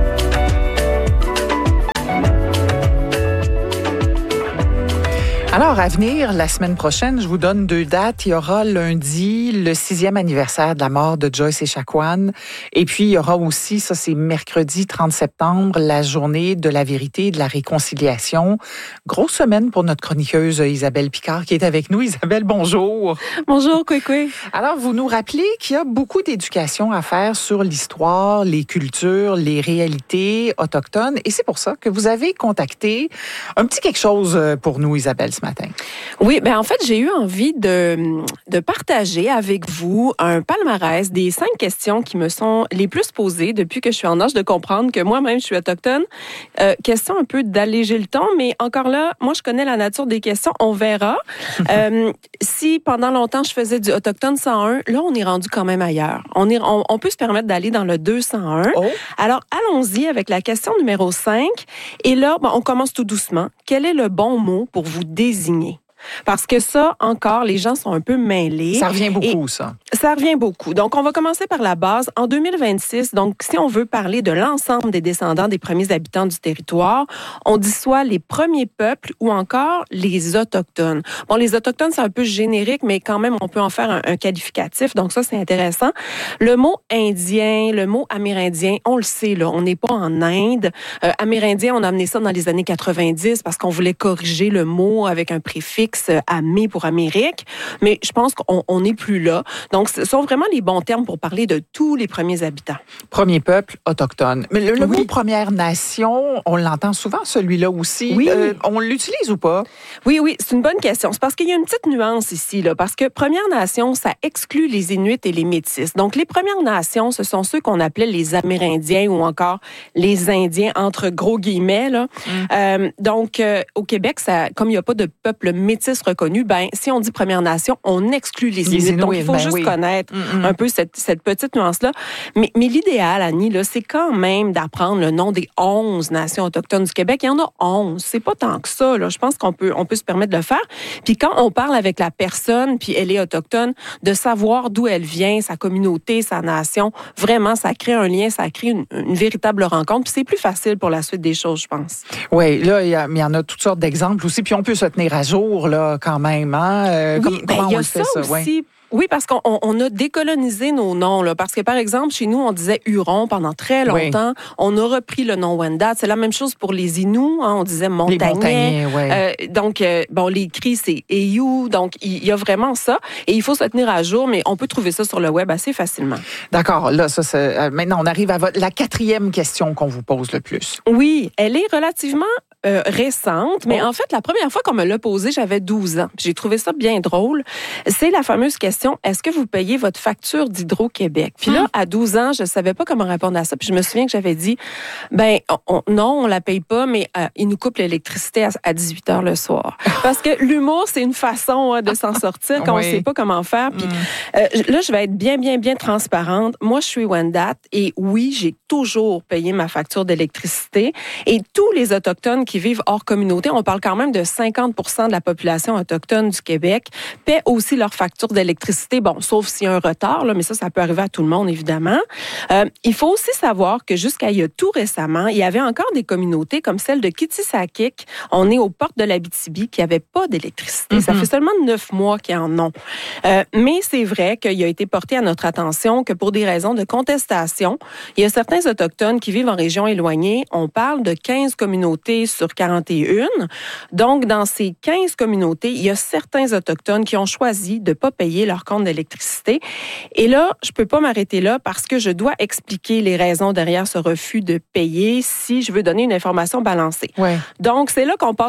Speaker 1: Alors, à venir, la semaine prochaine, je vous donne deux dates. Il y aura lundi le sixième anniversaire de la mort de Joyce Echaquan. Et puis, il y aura aussi, ça c'est mercredi trente septembre, la journée de la vérité et de la réconciliation. Grosse semaine pour notre chroniqueuse Isabelle Picard qui est avec nous. Isabelle, bonjour.
Speaker 16: Bonjour, Kwekwe.
Speaker 1: Alors, vous nous rappelez qu'il y a beaucoup d'éducation à faire sur l'histoire, les cultures, les réalités autochtones. Et c'est pour ça que vous avez contacté un petit quelque chose pour nous, Isabelle, ce matin.
Speaker 16: Oui, ben en fait, j'ai eu envie de, de partager avec vous un palmarès des cinq questions qui me sont les plus posées depuis que je suis en âge de comprendre que moi-même, je suis autochtone. Euh, question un peu d'alléger le ton, mais encore là, moi, je connais la nature des questions. On verra. euh, si pendant longtemps, je faisais du autochtone cent un, là, on est rendu quand même ailleurs. On, est, on, on peut se permettre d'aller dans le deux cent un. Oh. Alors, allons-y avec la question numéro cinq. Et là, bon, on commence tout doucement. Quel est le bon mot pour vous désigner? Parce que ça, encore, les gens sont un peu mêlés.
Speaker 1: Ça revient beaucoup, ça.
Speaker 16: Ça revient beaucoup. Donc, on va commencer par la base. En deux mille vingt-six, donc, si on veut parler de l'ensemble des descendants des premiers habitants du territoire, on dit soit les premiers peuples ou encore les Autochtones. Bon, les Autochtones, c'est un peu générique, mais quand même, on peut en faire un, un qualificatif. Donc, ça, c'est intéressant. Le mot indien, le mot amérindien, on le sait, là, on n'est pas en Inde. Euh, amérindien, on a amené ça dans les années quatre-vingt-dix parce qu'on voulait corriger le mot avec un préfixe Amé pour Amérique, mais je pense qu'on n'est plus là. Donc, ce sont vraiment les bons termes pour parler de tous les premiers habitants.
Speaker 1: Premier peuple autochtone. Mais le, le oui. mot Première Nation, on l'entend souvent, celui-là aussi.
Speaker 16: Oui.
Speaker 1: Euh, on l'utilise ou pas?
Speaker 16: Oui, oui, c'est une bonne question. C'est parce qu'il y a une petite nuance ici, là, parce que Première Nation, ça exclut les Inuits et les Métis. Donc, les Premières Nations, ce sont ceux qu'on appelait les Amérindiens ou encore les Indiens, entre gros guillemets. Là. Mm. Euh, donc, euh, au Québec, ça, comme il n'y a pas de peuple métis reconnu, ben si on dit Première Nation, on exclut les Inuits. Les Inuits donc, il faut ben juste oui. connaître mm-hmm. un peu cette, cette petite nuance-là. Mais, mais l'idéal, Annie, là, c'est quand même d'apprendre le nom des onze nations autochtones du Québec. Il y en a onze. C'est pas tant que ça. Là. Je pense qu'on peut, on peut se permettre de le faire. Puis quand on parle avec la personne, puis elle est autochtone, de savoir d'où elle vient, sa communauté, sa nation, vraiment, ça crée un lien, ça crée une, une véritable rencontre. Puis c'est plus facile pour la suite des choses, je pense.
Speaker 1: Oui, là, il y, y en a toutes sortes d'exemples aussi. Puis on peut se tenir à jour, là, quand même. Hein? Euh,
Speaker 16: oui,
Speaker 1: comme,
Speaker 16: ben, il y a ça, ça aussi. Ouais. Oui, parce qu'on on a décolonisé nos noms. Là, parce que, par exemple, chez nous, on disait Huron pendant très longtemps. Oui. On a repris le nom Wendat. C'est la même chose pour les Inuits. Hein, on disait Montagnais. Les Montagnais, ouais. euh, donc, euh, bon, les Cris, c'est Eyu. Donc, il y a vraiment ça. Et il faut se tenir à jour, mais on peut trouver ça sur le web assez facilement.
Speaker 1: D'accord. Là, ça, c'est, euh, maintenant, on arrive à votre, la quatrième question qu'on vous pose le plus.
Speaker 16: Oui, elle est relativement Euh, récente, mais oh. en fait, la première fois qu'on me l'a posée, j'avais douze ans. J'ai trouvé ça bien drôle. C'est la fameuse question, est-ce que vous payez votre facture d'Hydro-Québec? Puis là, à douze ans, je savais pas comment répondre à ça. Puis je me souviens que j'avais dit, ben on, non, on la paye pas, mais euh, ils nous coupent l'électricité à, à dix-huit heures le soir. Parce que l'humour, c'est une façon hein, de s'en sortir quand oui. on sait pas comment faire. Puis mm. euh, là, je vais être bien, bien, bien transparente. Moi, je suis Wendat et oui, j'ai toujours payé ma facture d'électricité. Et tous les Autochtones qui qui vivent hors communauté, on parle quand même de cinquante pour cent de la population autochtone du Québec, paient aussi leur facture d'électricité, bon, sauf s'il y a un retard, là, mais ça, ça peut arriver à tout le monde, évidemment. Euh, il faut aussi savoir que jusqu'à il y a tout récemment, il y avait encore des communautés comme celle de Kitsisakik, on est aux portes de l'Abitibi, qui n'avaient pas d'électricité. Mm-hmm. Ça fait seulement neuf mois qu'ils en ont. Euh, mais c'est vrai qu'il a été porté à notre attention que pour des raisons de contestation, il y a certains Autochtones qui vivent en région éloignée. On parle de quinze communautés sur quarante et un. Donc, dans ces quinze communautés, il y a certains Autochtones qui ont choisi de ne pas payer leur compte d'électricité. Et là, je ne peux pas m'arrêter là parce que je dois expliquer les raisons derrière ce refus de payer si je veux donner une information balancée.
Speaker 1: Ouais.
Speaker 16: Donc, c'est là qu'on passe au,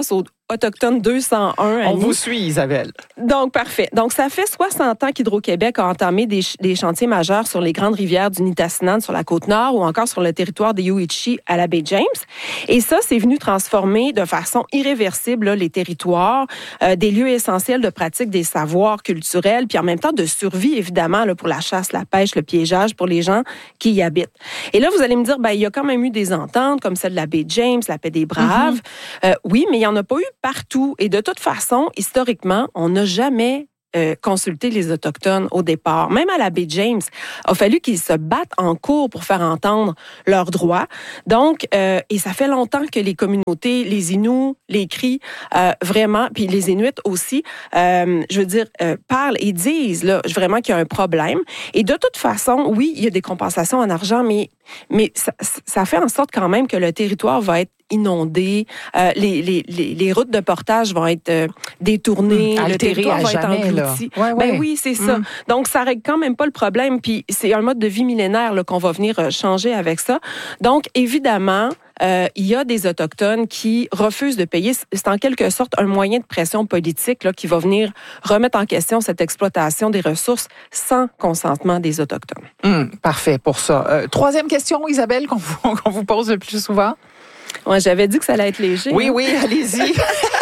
Speaker 16: autochtone deux cent un.
Speaker 1: On vous suit, Isabelle.
Speaker 16: Donc, parfait. Donc, ça fait soixante ans qu'Hydro-Québec a entamé des, ch- des chantiers majeurs sur les grandes rivières du Nitassinan sur la Côte-Nord ou encore sur le territoire des Yoichi à la baie James. Et ça, c'est venu transformer de façon irréversible là, les territoires, euh, des lieux essentiels de pratique des savoirs culturels, puis en même temps de survie, évidemment, là, pour la chasse, la pêche, le piégeage, pour les gens qui y habitent. Et là, vous allez me dire, ben, il y a quand même eu des ententes, comme celle de la baie James, la paix des Braves. Mm-hmm. Euh, oui, mais il n'y en a pas eu partout. Et de toute façon, historiquement, on n'a jamais euh, consulté les Autochtones au départ. Même à la baie James, il a fallu qu'ils se battent en cours pour faire entendre leurs droits. Donc, euh, et ça fait longtemps que les communautés, les Inuits, les Cris, euh, vraiment, puis les Inuits aussi, euh, je veux dire, euh, parlent et disent là, vraiment qu'il y a un problème. Et de toute façon, oui, il y a des compensations en argent, mais, mais ça, ça fait en sorte quand même que le territoire va être inondé, euh, les, les, les, les routes de portage vont être euh, détournées,
Speaker 1: mmh,
Speaker 16: le territoire va
Speaker 1: jamais,
Speaker 16: être englouti.
Speaker 1: Ouais, ouais.
Speaker 16: Ben oui, c'est ça. Mmh. Donc, ça règle quand même pas le problème, puis c'est un mode de vie millénaire là, qu'on va venir euh, changer avec ça. Donc, évidemment, Euh, il y a des Autochtones qui refusent de payer. C'est en quelque sorte un moyen de pression politique là, qui va venir remettre en question cette exploitation des ressources sans consentement des Autochtones.
Speaker 1: Mmh, parfait pour ça. Euh, troisième question, Isabelle, qu'on vous, qu'on vous pose le plus souvent.
Speaker 16: Ouais, j'avais dit que ça allait être léger.
Speaker 1: Oui,
Speaker 16: hein?
Speaker 1: oui, allez-y.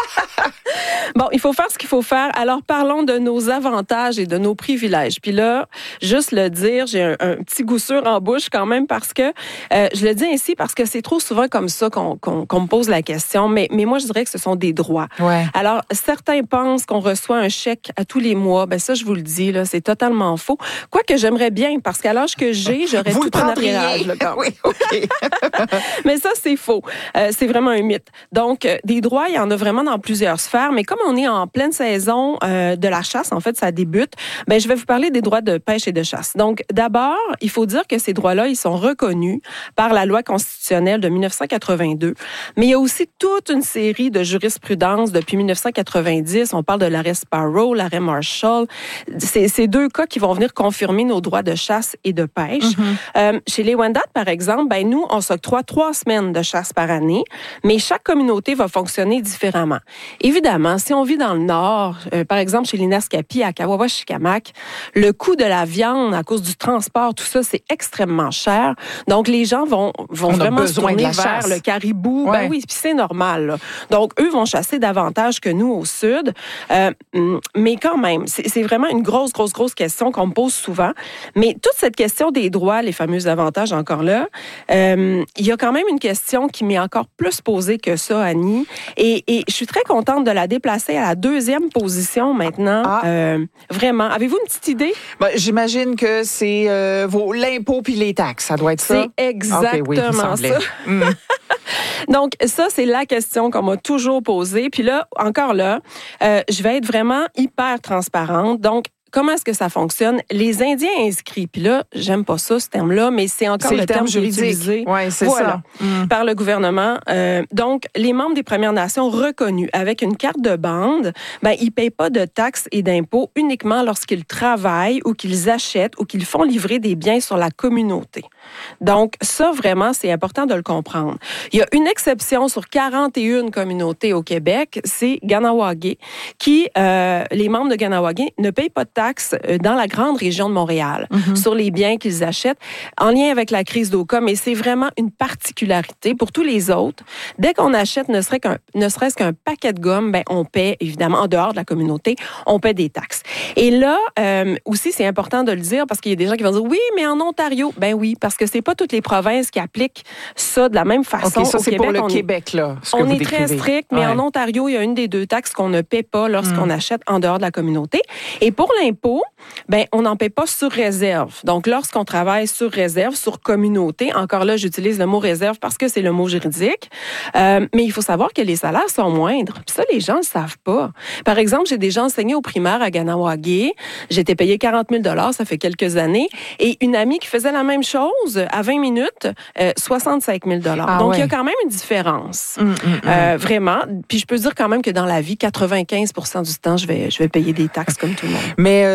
Speaker 16: Bon, il faut faire ce qu'il faut faire. Alors, parlons de nos avantages et de nos privilèges. Puis là, juste le dire, j'ai un, un petit goût sûr en bouche quand même parce que, euh, je le dis ainsi parce que c'est trop souvent comme ça qu'on, qu'on, qu'on me pose la question, mais, mais moi, je dirais que ce sont des droits.
Speaker 1: Ouais.
Speaker 16: Alors, certains pensent qu'on reçoit un chèque à tous les mois. Ben ça, je vous le dis, là, c'est totalement faux. Quoique j'aimerais bien, parce qu'à l'âge que j'ai, j'aurais
Speaker 1: vous
Speaker 16: tout un arriérage. Là,
Speaker 1: oui, OK.
Speaker 16: Mais ça, c'est faux. Euh, c'est vraiment un mythe. Donc, euh, des droits, il y en a vraiment dans plusieurs sphères, mais comme on est en pleine saison euh, de la chasse, en fait, ça débute, ben, je vais vous parler des droits de pêche et de chasse. Donc, d'abord, il faut dire que ces droits-là, ils sont reconnus par la loi constitutionnelle de dix-neuf cent quatre-vingt-deux, mais il y a aussi toute une série de jurisprudences depuis dix-neuf cent quatre-vingt-dix. On parle de l'arrêt Sparrow, l'arrêt Marshall. C'est ces deux cas qui vont venir confirmer nos droits de chasse et de pêche. Mm-hmm. Euh, chez les Wendat, par exemple, ben, nous, on s'octroie trois semaines de chasse par année, mais chaque communauté va fonctionner différemment. Évidemment, si on vit dans le Nord, euh, par exemple chez les Naskapi à Kawawa-Shikamak, le coût de la viande à cause du transport, tout ça, c'est extrêmement cher. Donc, les gens vont, vont vraiment se tourner vers chasse. Le caribou. Ouais. Ben oui, puis c'est normal. Là. Donc, eux vont chasser davantage que nous au Sud. Euh, mais quand même, c'est, c'est vraiment une grosse, grosse, grosse question qu'on me pose souvent. Mais toute cette question des droits, les fameux avantages encore là, euh, il y a quand même une question qui m'est encore plus posée que ça, Annie. Et, et je suis très contente de la déplacer à la deuxième position maintenant. Ah. Euh, vraiment. Avez-vous une petite idée?
Speaker 1: Ben, j'imagine que c'est euh, vos, l'impôt puis les taxes. Ça doit être ça?
Speaker 16: C'est exactement okay, oui, ça. Mm. Donc, ça, c'est la question qu'on m'a toujours posée. Puis là, encore là, euh, je vais être vraiment hyper transparente. Donc, comment est-ce que ça fonctionne? Les Indiens inscrits, puis là, j'aime pas ça, ce terme-là, mais c'est encore
Speaker 1: c'est
Speaker 16: le,
Speaker 1: le terme, terme juridique.
Speaker 16: Utilisé
Speaker 1: ouais, c'est
Speaker 16: voilà,
Speaker 1: ça. Mm.
Speaker 16: par le gouvernement. Euh, donc, les membres des Premières Nations reconnus avec une carte de bande, ben, ils payent pas de taxes et d'impôts uniquement lorsqu'ils travaillent ou qu'ils achètent ou qu'ils font livrer des biens sur la communauté. Donc, ça, vraiment, c'est important de le comprendre. Il y a une exception sur quarante et une communautés au Québec, c'est Ganawagé, qui, euh, les membres de Ganawagé ne payent pas de taxes dans la grande région de Montréal mm-hmm. sur les biens qu'ils achètent en lien avec la crise d'Oka, mais c'est vraiment une particularité. Pour tous les autres, dès qu'on achète ne serait-ce qu'un, ne serait-ce qu'un paquet de gomme, ben, on paie, évidemment, en dehors de la communauté, on paie des taxes. Et là, euh, aussi, c'est important de le dire parce qu'il y a des gens qui vont dire, oui, mais en Ontario, ben oui, parce que c'est pas toutes les provinces qui appliquent ça de la même façon.
Speaker 1: Okay, ça,
Speaker 16: au
Speaker 1: c'est
Speaker 16: Québec,
Speaker 1: pour le
Speaker 16: on
Speaker 1: Québec, là. Ce
Speaker 16: on
Speaker 1: que
Speaker 16: est
Speaker 1: vous
Speaker 16: très strict, mais ouais. en Ontario, il y a une des deux taxes qu'on ne paie pas lorsqu'on mm. achète en dehors de la communauté. Et pour l'impôt, ben, on n'en paie pas sur réserve. Donc, lorsqu'on travaille sur réserve, sur communauté, encore là, j'utilise le mot réserve parce que c'est le mot juridique, euh, mais il faut savoir que les salaires sont moindres. Puis ça, les gens ne le savent pas. Par exemple, j'ai déjà enseigné au primaire à Ganawagé. J'étais payée quarante mille dollars, ça fait quelques années. Et une amie qui faisait la même chose, à vingt minutes, euh, soixante-cinq mille dollars. Ah, Donc, ouais. il y a quand même une différence. Mmh, mmh, euh, mmh. Vraiment. Puis je peux dire quand même que dans la vie, quatre-vingt-quinze pour cent du temps, je vais, je vais payer des taxes comme tout le monde.
Speaker 1: Mais, euh, mais là,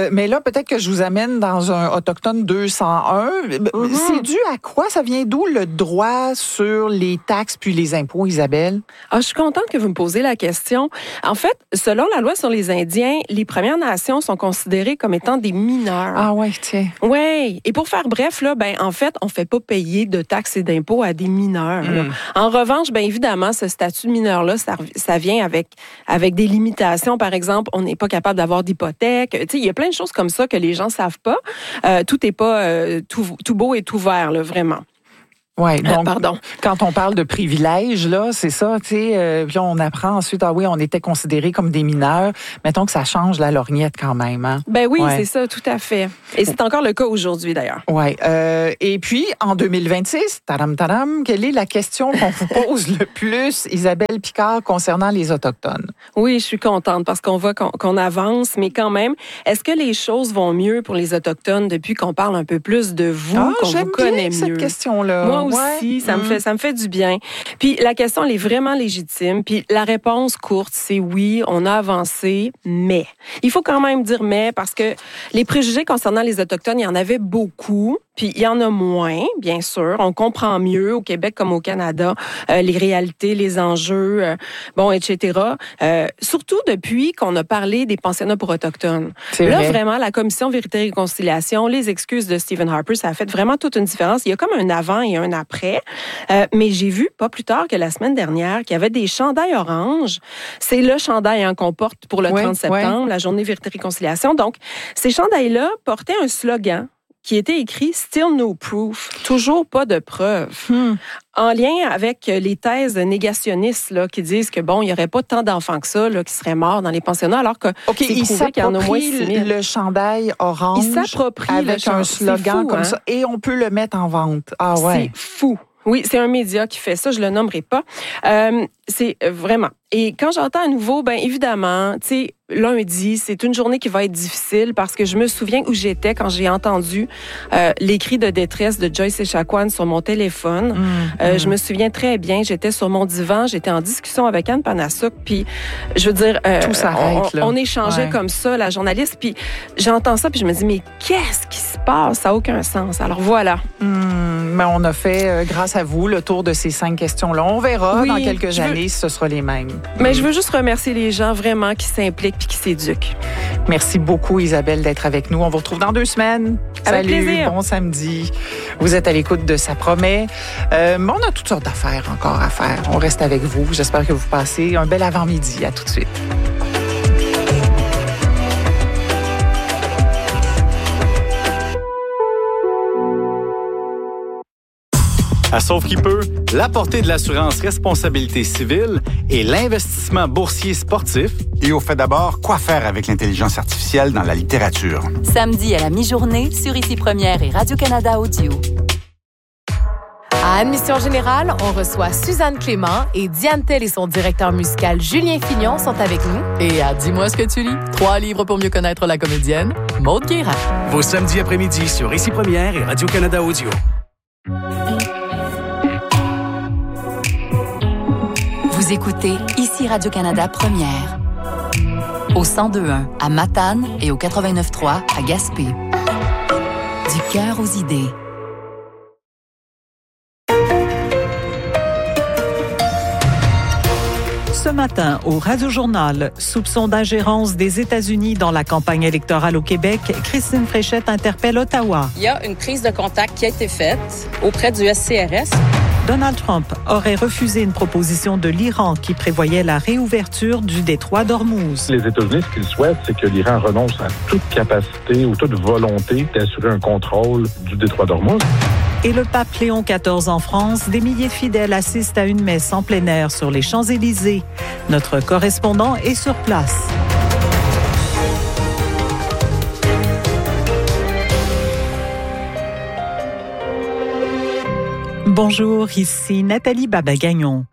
Speaker 1: peut-être que je vous amène dans un Autochtone deux cent un. Mm-hmm. C'est dû à quoi? Ça vient d'où le droit sur les taxes puis les impôts, Isabelle?
Speaker 16: Ah, je suis contente que vous me posiez la question. En fait, selon la loi sur les Indiens, les Premières Nations sont considérées comme étant des mineurs.
Speaker 1: Ah ouais, tiens.
Speaker 16: Oui. Et pour faire bref, là, ben, en fait, on fait pas payer de taxes et d'impôts à des mineurs. Mm. En revanche, bien évidemment, ce statut de mineur-là, ça, ça vient avec, avec des limitations. Par exemple, on n'est pas capable d'avoir d'hypothèque. Tu sais, il y a plein de choses comme ça que les gens savent pas. Euh, tout n'est pas euh, tout, tout beau et tout vert, là, vraiment.
Speaker 1: Oui, donc,
Speaker 16: euh, pardon.
Speaker 1: Quand on parle de privilèges, là, c'est ça, tu sais, euh, puis on apprend ensuite, ah oui, on était considérés comme des mineurs. Mettons que ça change la lorgnette quand même, hein?
Speaker 16: Ben oui,
Speaker 1: ouais.
Speaker 16: c'est ça, tout à fait. Et c'est encore le cas aujourd'hui, d'ailleurs.
Speaker 1: Oui. Euh, et puis, en deux mille vingt-six, tadam, tadam, quelle est la question qu'on vous pose le plus, Isabelle Picard, concernant les Autochtones?
Speaker 16: Oui, je suis contente parce qu'on voit qu'on, qu'on avance, mais quand même, est-ce que les choses vont mieux pour les Autochtones depuis qu'on parle un peu plus de vous,
Speaker 1: ah,
Speaker 16: qu'on vous connaît
Speaker 1: bien
Speaker 16: mieux?
Speaker 1: Cette question-là.
Speaker 16: Moi aussi,
Speaker 1: ouais.
Speaker 16: ça,
Speaker 1: mmh.
Speaker 16: me fait, ça me fait du bien. Puis la question, elle est vraiment légitime. Puis la réponse courte, c'est oui, on a avancé, mais. Il faut quand même dire mais parce que les préjugés concernant les Autochtones, il y en avait beaucoup. Puis il y en a moins, bien sûr. On comprend mieux au Québec comme au Canada euh, les réalités, les enjeux, euh, bon, et cetera. Euh, surtout depuis qu'on a parlé des pensionnats pour Autochtones.
Speaker 1: C'est
Speaker 16: Là,
Speaker 1: vrai.
Speaker 16: vraiment, la commission Vérité et Réconciliation, les excuses de Stephen Harper, ça a fait vraiment toute une différence. Il y a comme un avant et un après. Euh, mais j'ai vu, pas plus tard que la semaine dernière, qu'il y avait des chandails oranges. C'est le chandail hein, qu'on porte pour le
Speaker 1: ouais,
Speaker 16: trente septembre,
Speaker 1: ouais.
Speaker 16: la journée Vérité et Réconciliation. Donc, ces chandails-là portaient un slogan qui était écrit « Still no proof », toujours pas de preuves,
Speaker 1: hmm.
Speaker 16: en lien avec les thèses négationnistes là, qui disent que bon, il n'y aurait pas tant d'enfants que ça là, qui seraient morts dans les pensionnats, alors que
Speaker 1: OK,
Speaker 16: c'est
Speaker 1: il
Speaker 16: prouvé qu'il y en a au moins six mille.
Speaker 1: le chandail orange
Speaker 16: Il s'approprie
Speaker 1: avec
Speaker 16: le
Speaker 1: un
Speaker 16: chan-
Speaker 1: slogan
Speaker 16: fou,
Speaker 1: comme
Speaker 16: hein?
Speaker 1: ça et on peut le mettre en vente. Ah ouais.
Speaker 16: C'est fou. Oui, c'est un média qui fait ça, je le nommerai pas. Euh, c'est vraiment. Et quand j'entends à nouveau, ben évidemment, tu sais, lundi, c'est une journée qui va être difficile parce que je me souviens où j'étais quand j'ai entendu euh, les cris de détresse de Joyce Echaquan sur mon téléphone.
Speaker 1: Mmh,
Speaker 16: euh,
Speaker 1: mmh.
Speaker 16: Je me souviens très bien, j'étais sur mon divan, j'étais en discussion avec Anne Panassouk, puis je veux dire, euh,
Speaker 1: Tout s'arrête,
Speaker 16: on,
Speaker 1: là.
Speaker 16: on échangeait
Speaker 1: Ouais.
Speaker 16: comme ça, la journaliste, puis j'entends ça, puis je me dis, mais qu'est-ce qui se passe? Ça n'a aucun sens. Alors voilà.
Speaker 1: Mmh, mais on a fait, euh, grâce à vous, le tour de ces cinq questions-là. On verra
Speaker 16: Oui,
Speaker 1: dans quelques
Speaker 16: je veux-
Speaker 1: années si ce sera les mêmes.
Speaker 16: Mais je veux juste remercier les gens vraiment qui s'impliquent puis qui s'éduquent.
Speaker 1: Merci beaucoup, Isabelle, d'être avec nous. On vous retrouve dans deux semaines.
Speaker 16: Avec
Speaker 1: Salut,
Speaker 16: plaisir.
Speaker 1: bon samedi. Vous êtes à l'écoute de Ça promet. Euh, mais on a toutes sortes d'affaires encore à faire. On reste avec vous. J'espère que vous passez un bel avant-midi. À tout de suite.
Speaker 17: À Sauve qui peut, la portée de l'assurance responsabilité civile et l'investissement boursier sportif.
Speaker 18: Et au fait d'abord, quoi faire avec l'intelligence artificielle dans la littérature?
Speaker 19: Samedi à la mi-journée sur Ici Première et Radio-Canada Audio.
Speaker 20: À Admission Générale, on reçoit Suzanne Clément et Diane Tell et son directeur musical Julien Fignon sont avec nous. Et à Dis-moi ce que tu lis, trois livres pour mieux connaître la comédienne, Maude Guérin.
Speaker 21: Vos samedis après-midi sur Ici Première et Radio-Canada Audio.
Speaker 19: Vous écoutez Ici Radio-Canada Première. Au cent deux point un à Matane et au quatre-vingt-neuf point trois à Gaspé. Du cœur aux idées.
Speaker 22: Ce matin, au Radio-Journal, soupçon d'ingérence des États-Unis dans la campagne électorale au Québec, Christine Fréchette interpelle Ottawa.
Speaker 23: Il y a une prise de contact qui a été faite auprès du S C R S.
Speaker 22: Donald Trump aurait refusé une proposition de l'Iran qui prévoyait la réouverture du détroit d'Ormuz.
Speaker 24: Les États-Unis, ce qu'ils souhaitent, c'est que l'Iran renonce à toute capacité ou toute volonté d'assurer un contrôle du détroit d'Ormuz.
Speaker 22: Et le pape Léon quatorze en France, des milliers de fidèles assistent à une messe en plein air sur les Champs-Élysées. Notre correspondant est sur place. Bonjour, ici Nathalie Babagagnon.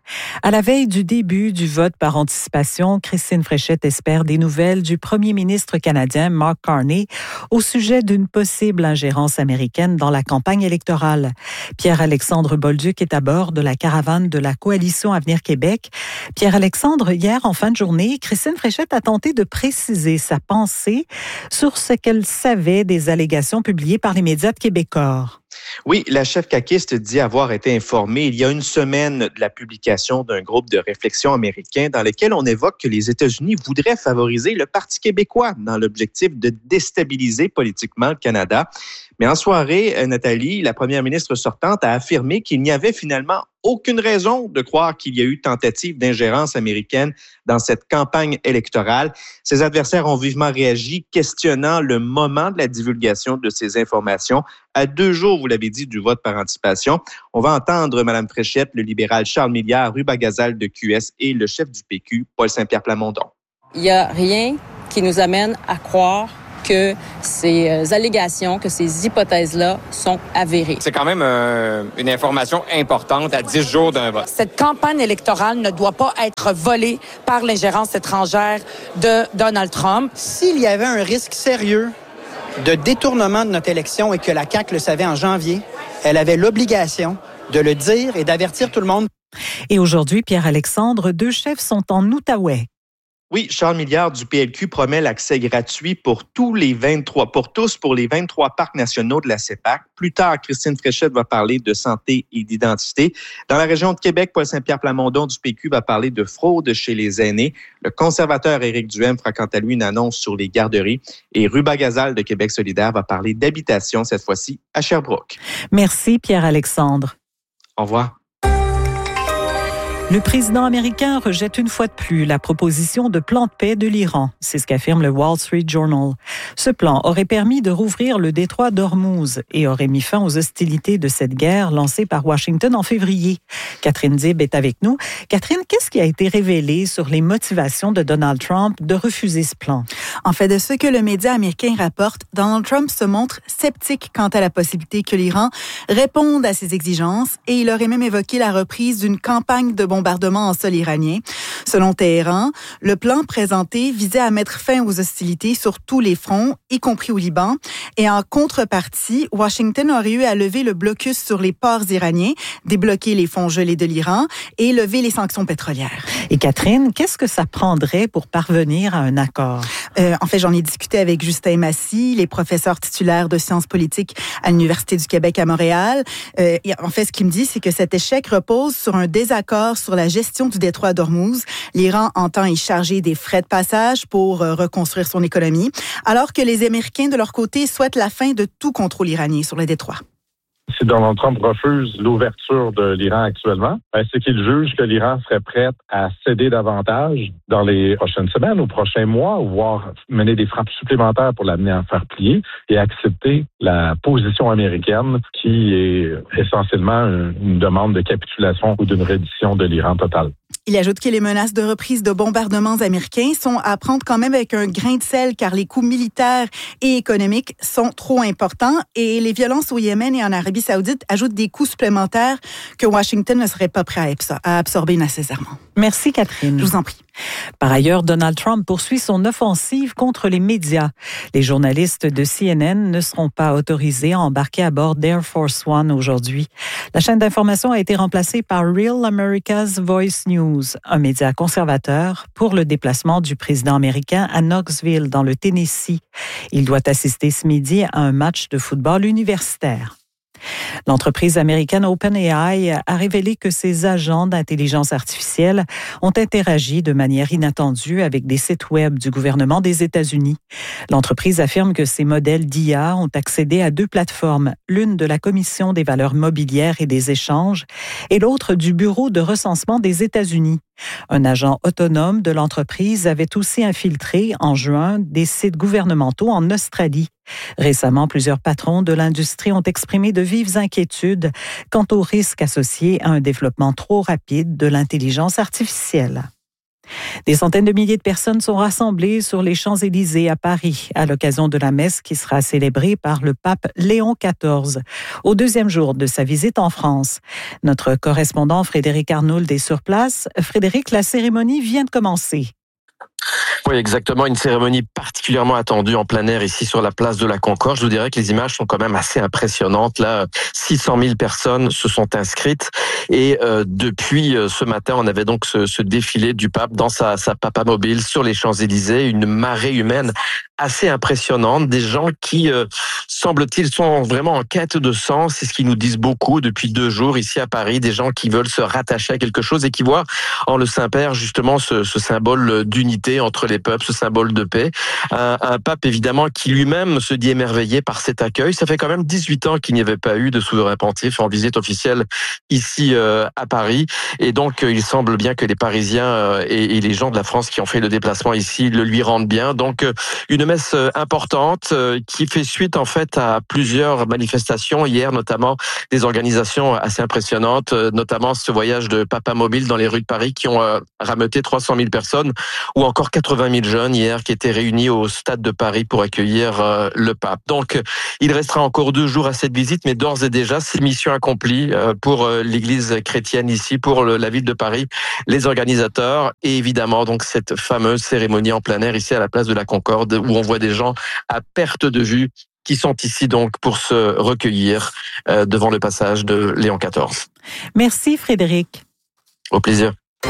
Speaker 22: À la veille du début du vote par anticipation, Christine Fréchette espère des nouvelles du premier ministre canadien Mark Carney au sujet d'une possible ingérence américaine dans la campagne électorale. Pierre-Alexandre Bolduc est à bord de la caravane de la Coalition Avenir Québec. Pierre-Alexandre, hier, en fin de journée, Christine Fréchette a tenté de préciser sa pensée sur ce qu'elle savait des allégations publiées par les médias de Québécois.
Speaker 2: Oui, la chef caquiste dit avoir été informée il y a une semaine de la publication d'un groupe de réflexion américain dans lequel on évoque que les États-Unis voudraient favoriser le Parti québécois dans l'objectif de déstabiliser politiquement le Canada. Mais en soirée, Nathalie, la première ministre sortante, a affirmé qu'il n'y avait finalement aucune raison de croire qu'il y a eu tentative d'ingérence américaine dans cette campagne électorale. Ses adversaires ont vivement réagi, questionnant le moment de la divulgation de ces informations. À deux jours, vous l'avez dit, du vote par anticipation. On va entendre Mme Fréchette, le libéral Charles Milliard, Ruba Gazal de Q S et le chef du P Q, Paul Saint-Pierre Plamondon.
Speaker 23: Il n'y a rien qui nous amène à croire que ces allégations, que ces hypothèses-là sont avérées.
Speaker 6: C'est quand même euh, une information importante à dix jours d'un vote.
Speaker 7: Cette campagne électorale ne doit pas être volée par l'ingérence étrangère de Donald Trump.
Speaker 8: S'il y avait un risque sérieux de détournement de notre élection et que la C A Q le savait en janvier, elle avait l'obligation de le dire et d'avertir tout le monde.
Speaker 22: Et aujourd'hui, Pierre-Alexandre, deux chefs sont en Outaouais.
Speaker 2: Oui, Charles Milliard du P L Q promet l'accès gratuit pour tous les vingt-trois, pour tous pour les vingt-trois parcs nationaux de la C E P A C. Plus tard, Christine Fréchette va parler de santé et d'identité. Dans la région de Québec, Paul Saint-Pierre Plamondon du P Q va parler de fraude chez les aînés. Le conservateur Éric Duhaime fera quant à lui une annonce sur les garderies. Et Ruba Gazal de Québec solidaire va parler d'habitation, cette fois-ci à Sherbrooke.
Speaker 22: Merci Pierre-Alexandre.
Speaker 2: Au revoir.
Speaker 22: Le président américain rejette une fois de plus la proposition de plan de paix de l'Iran. C'est ce qu'affirme le Wall Street Journal. Ce plan aurait permis de rouvrir le détroit d'Ormuz et aurait mis fin aux hostilités de cette guerre lancée par Washington en février. Catherine Dib est avec nous. Catherine, qu'est-ce qui a été révélé sur les motivations de Donald Trump de refuser ce plan?
Speaker 25: En fait, de ce que le média américain rapporte, Donald Trump se montre sceptique quant à la possibilité que l'Iran réponde à ses exigences et il aurait même évoqué la reprise d'une campagne de bombardement en sol iranien. Selon Téhéran, le plan présenté visait à mettre fin aux hostilités sur tous les fronts, y compris au Liban. Et en contrepartie, Washington aurait eu à lever le blocus sur les ports iraniens, débloquer les fonds gelés de l'Iran et lever les sanctions pétrolières.
Speaker 22: Et Catherine, qu'est-ce que ça prendrait pour parvenir à un accord?
Speaker 25: Euh, en fait, j'en ai discuté avec Justin Massy, les professeurs titulaires de sciences politiques à l'Université du Québec à Montréal. Euh, en fait, ce qu'il me dit, c'est que cet échec repose sur un désaccord sur la gestion du détroit d'Ormuz. L'Iran entend y charger des frais de passage pour euh, reconstruire son économie, alors que les Américains, de leur côté, souhaitent la fin de tout contrôle iranien sur le détroit.
Speaker 24: Si Donald Trump refuse l'ouverture de l'Iran actuellement, ben c'est qu'il juge que l'Iran serait prêt à céder davantage dans les prochaines semaines ou prochains mois, voire mener des frappes supplémentaires pour l'amener à faire plier et accepter la position américaine qui est essentiellement une demande de capitulation ou d'une reddition de l'Iran totale.
Speaker 25: Il ajoute que les menaces de reprise de bombardements américains sont à prendre quand même avec un grain de sel car les coûts militaires et économiques sont trop importants et les violences au Yémen et en Arabie Saoudite ajoutent des coûts supplémentaires que Washington ne serait pas prêt à absorber nécessairement.
Speaker 22: Merci Catherine.
Speaker 25: Je vous en prie.
Speaker 22: Par ailleurs, Donald Trump poursuit son offensive contre les médias. Les journalistes de C N N ne seront pas autorisés à embarquer à bord d'Air Force One aujourd'hui. La chaîne d'information a été remplacée par Real America's Voice News, un média conservateur, pour le déplacement du président américain à Knoxville, dans le Tennessee. Il doit assister ce midi à un match de football universitaire. L'entreprise américaine OpenAI a révélé que ses agents d'intelligence artificielle ont interagi de manière inattendue avec des sites web du gouvernement des États-Unis. L'entreprise affirme que ces modèles d'I A ont accédé à deux plateformes, l'une de la Commission des valeurs mobilières et des échanges et l'autre du Bureau de recensement des États-Unis. Un agent autonome de l'entreprise avait aussi infiltré en juin des sites gouvernementaux en Australie. Récemment, plusieurs patrons de l'industrie ont exprimé de vives inquiétudes quant aux risques associés à un développement trop rapide de l'intelligence artificielle. Des centaines de milliers de personnes sont rassemblées sur les Champs-Élysées à Paris à l'occasion de la messe qui sera célébrée par le pape Léon quatorze au deuxième jour de sa visite en France. Notre correspondant Frédéric Arnould est sur place. Frédéric, la cérémonie vient de commencer.
Speaker 9: Oui, exactement. Une cérémonie particulièrement attendue en plein air ici sur la place de la Concorde. Je vous dirais que les images sont quand même assez impressionnantes. Là, six cent mille personnes se sont inscrites. Et euh, depuis euh, ce matin, on avait donc ce, ce défilé du pape dans sa, sa papamobile sur les Champs-Élysées. Une marée humaine assez impressionnante. Des gens qui, euh, semble-t-il, sont vraiment en quête de sens. C'est ce qu'ils nous disent beaucoup depuis deux jours ici à Paris. Des gens qui veulent se rattacher à quelque chose et qui voient en le Saint-Père justement ce, ce symbole d'unité entre les peuples, ce symbole de paix. Un, un pape évidemment qui lui-même se dit émerveillé par cet accueil. Ça fait quand même dix-huit ans qu'il n'y avait pas eu de souverain pontife en visite officielle ici euh, à Paris. Et donc euh, il semble bien que les Parisiens euh, et, et les gens de la France qui ont fait le déplacement ici le lui rendent bien. Donc euh, une messe importante euh, qui fait suite en fait à plusieurs manifestations hier, notamment des organisations assez impressionnantes, euh, notamment ce voyage de papamobile dans les rues de Paris qui ont euh, rameuté trois cent mille personnes, ou encore quatre-vingt mille jeunes hier qui étaient réunis au stade de Paris pour accueillir euh, le pape. Donc, il restera encore deux jours à cette visite, mais d'ores et déjà, c'est mission accomplie euh, pour euh, l'Église chrétienne ici, pour le, la ville de Paris, les organisateurs et évidemment donc cette fameuse cérémonie en plein air ici à la place de la Concorde où on voit des gens à perte de vue qui sont ici donc pour se recueillir euh, devant le passage de Léon quatorze.
Speaker 22: Merci Frédéric.
Speaker 9: Au plaisir.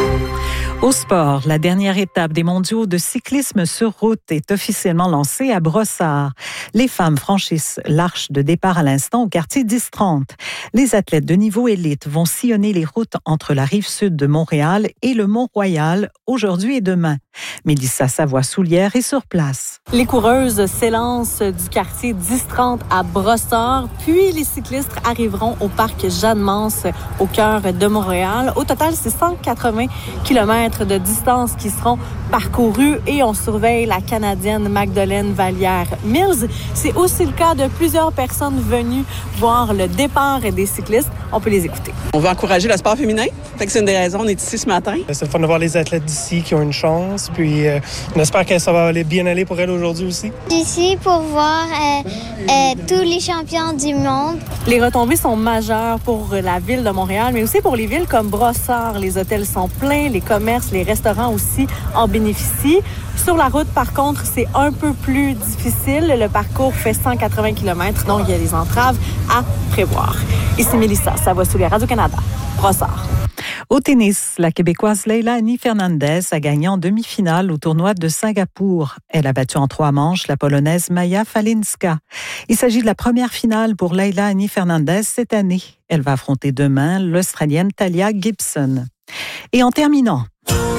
Speaker 22: Au sport, la dernière étape des mondiaux de cyclisme sur route est officiellement lancée à Brossard. Les femmes franchissent l'arche de départ à l'instant au quartier dix trente. Les athlètes de niveau élite vont sillonner les routes entre la rive sud de Montréal et le Mont-Royal aujourd'hui et demain. Mélissa Savoie-Soulière est sur place.
Speaker 10: Les coureuses s'élancent du quartier dix trente à Brossard, puis les cyclistes arriveront au parc Jeanne-Mance au cœur de Montréal. Au total, c'est cent quatre-vingts kilomètres de distance qui seront parcourus et on surveille la Canadienne Magdeleine Vallière-Mills. C'est aussi le cas de plusieurs personnes venues voir le départ des cyclistes. On peut les écouter.
Speaker 11: On veut encourager le sport féminin. Fait que c'est une des raisons, on est ici ce matin.
Speaker 12: C'est le fun de voir les athlètes d'ici qui ont une chance. Puis euh, on espère que ça va aller bien aller pour elles aujourd'hui aussi.
Speaker 13: Je suis ici pour voir euh, euh, tous les champions du monde.
Speaker 10: Les retombées sont majeures pour la ville de Montréal, mais aussi pour les villes comme Brossard. Les hôtels sont pleins, les commerces, les restaurants aussi en bénéficient. Sur la route, par contre, c'est un peu plus difficile. Le parcours fait cent quatre-vingts kilomètres, donc il y a des entraves à prévoir. Ici Mélissa Savoie-Soulière, Radio-Canada, Brossard.
Speaker 22: Au tennis, la Québécoise Leila Annie Fernandez a gagné en demi-finale au tournoi de Singapour. Elle a battu en trois manches la Polonaise Maja Falinska. Il s'agit de la première finale pour Leila Annie Fernandez cette année. Elle va affronter demain l'Australienne Talia Gibson. Et en terminant,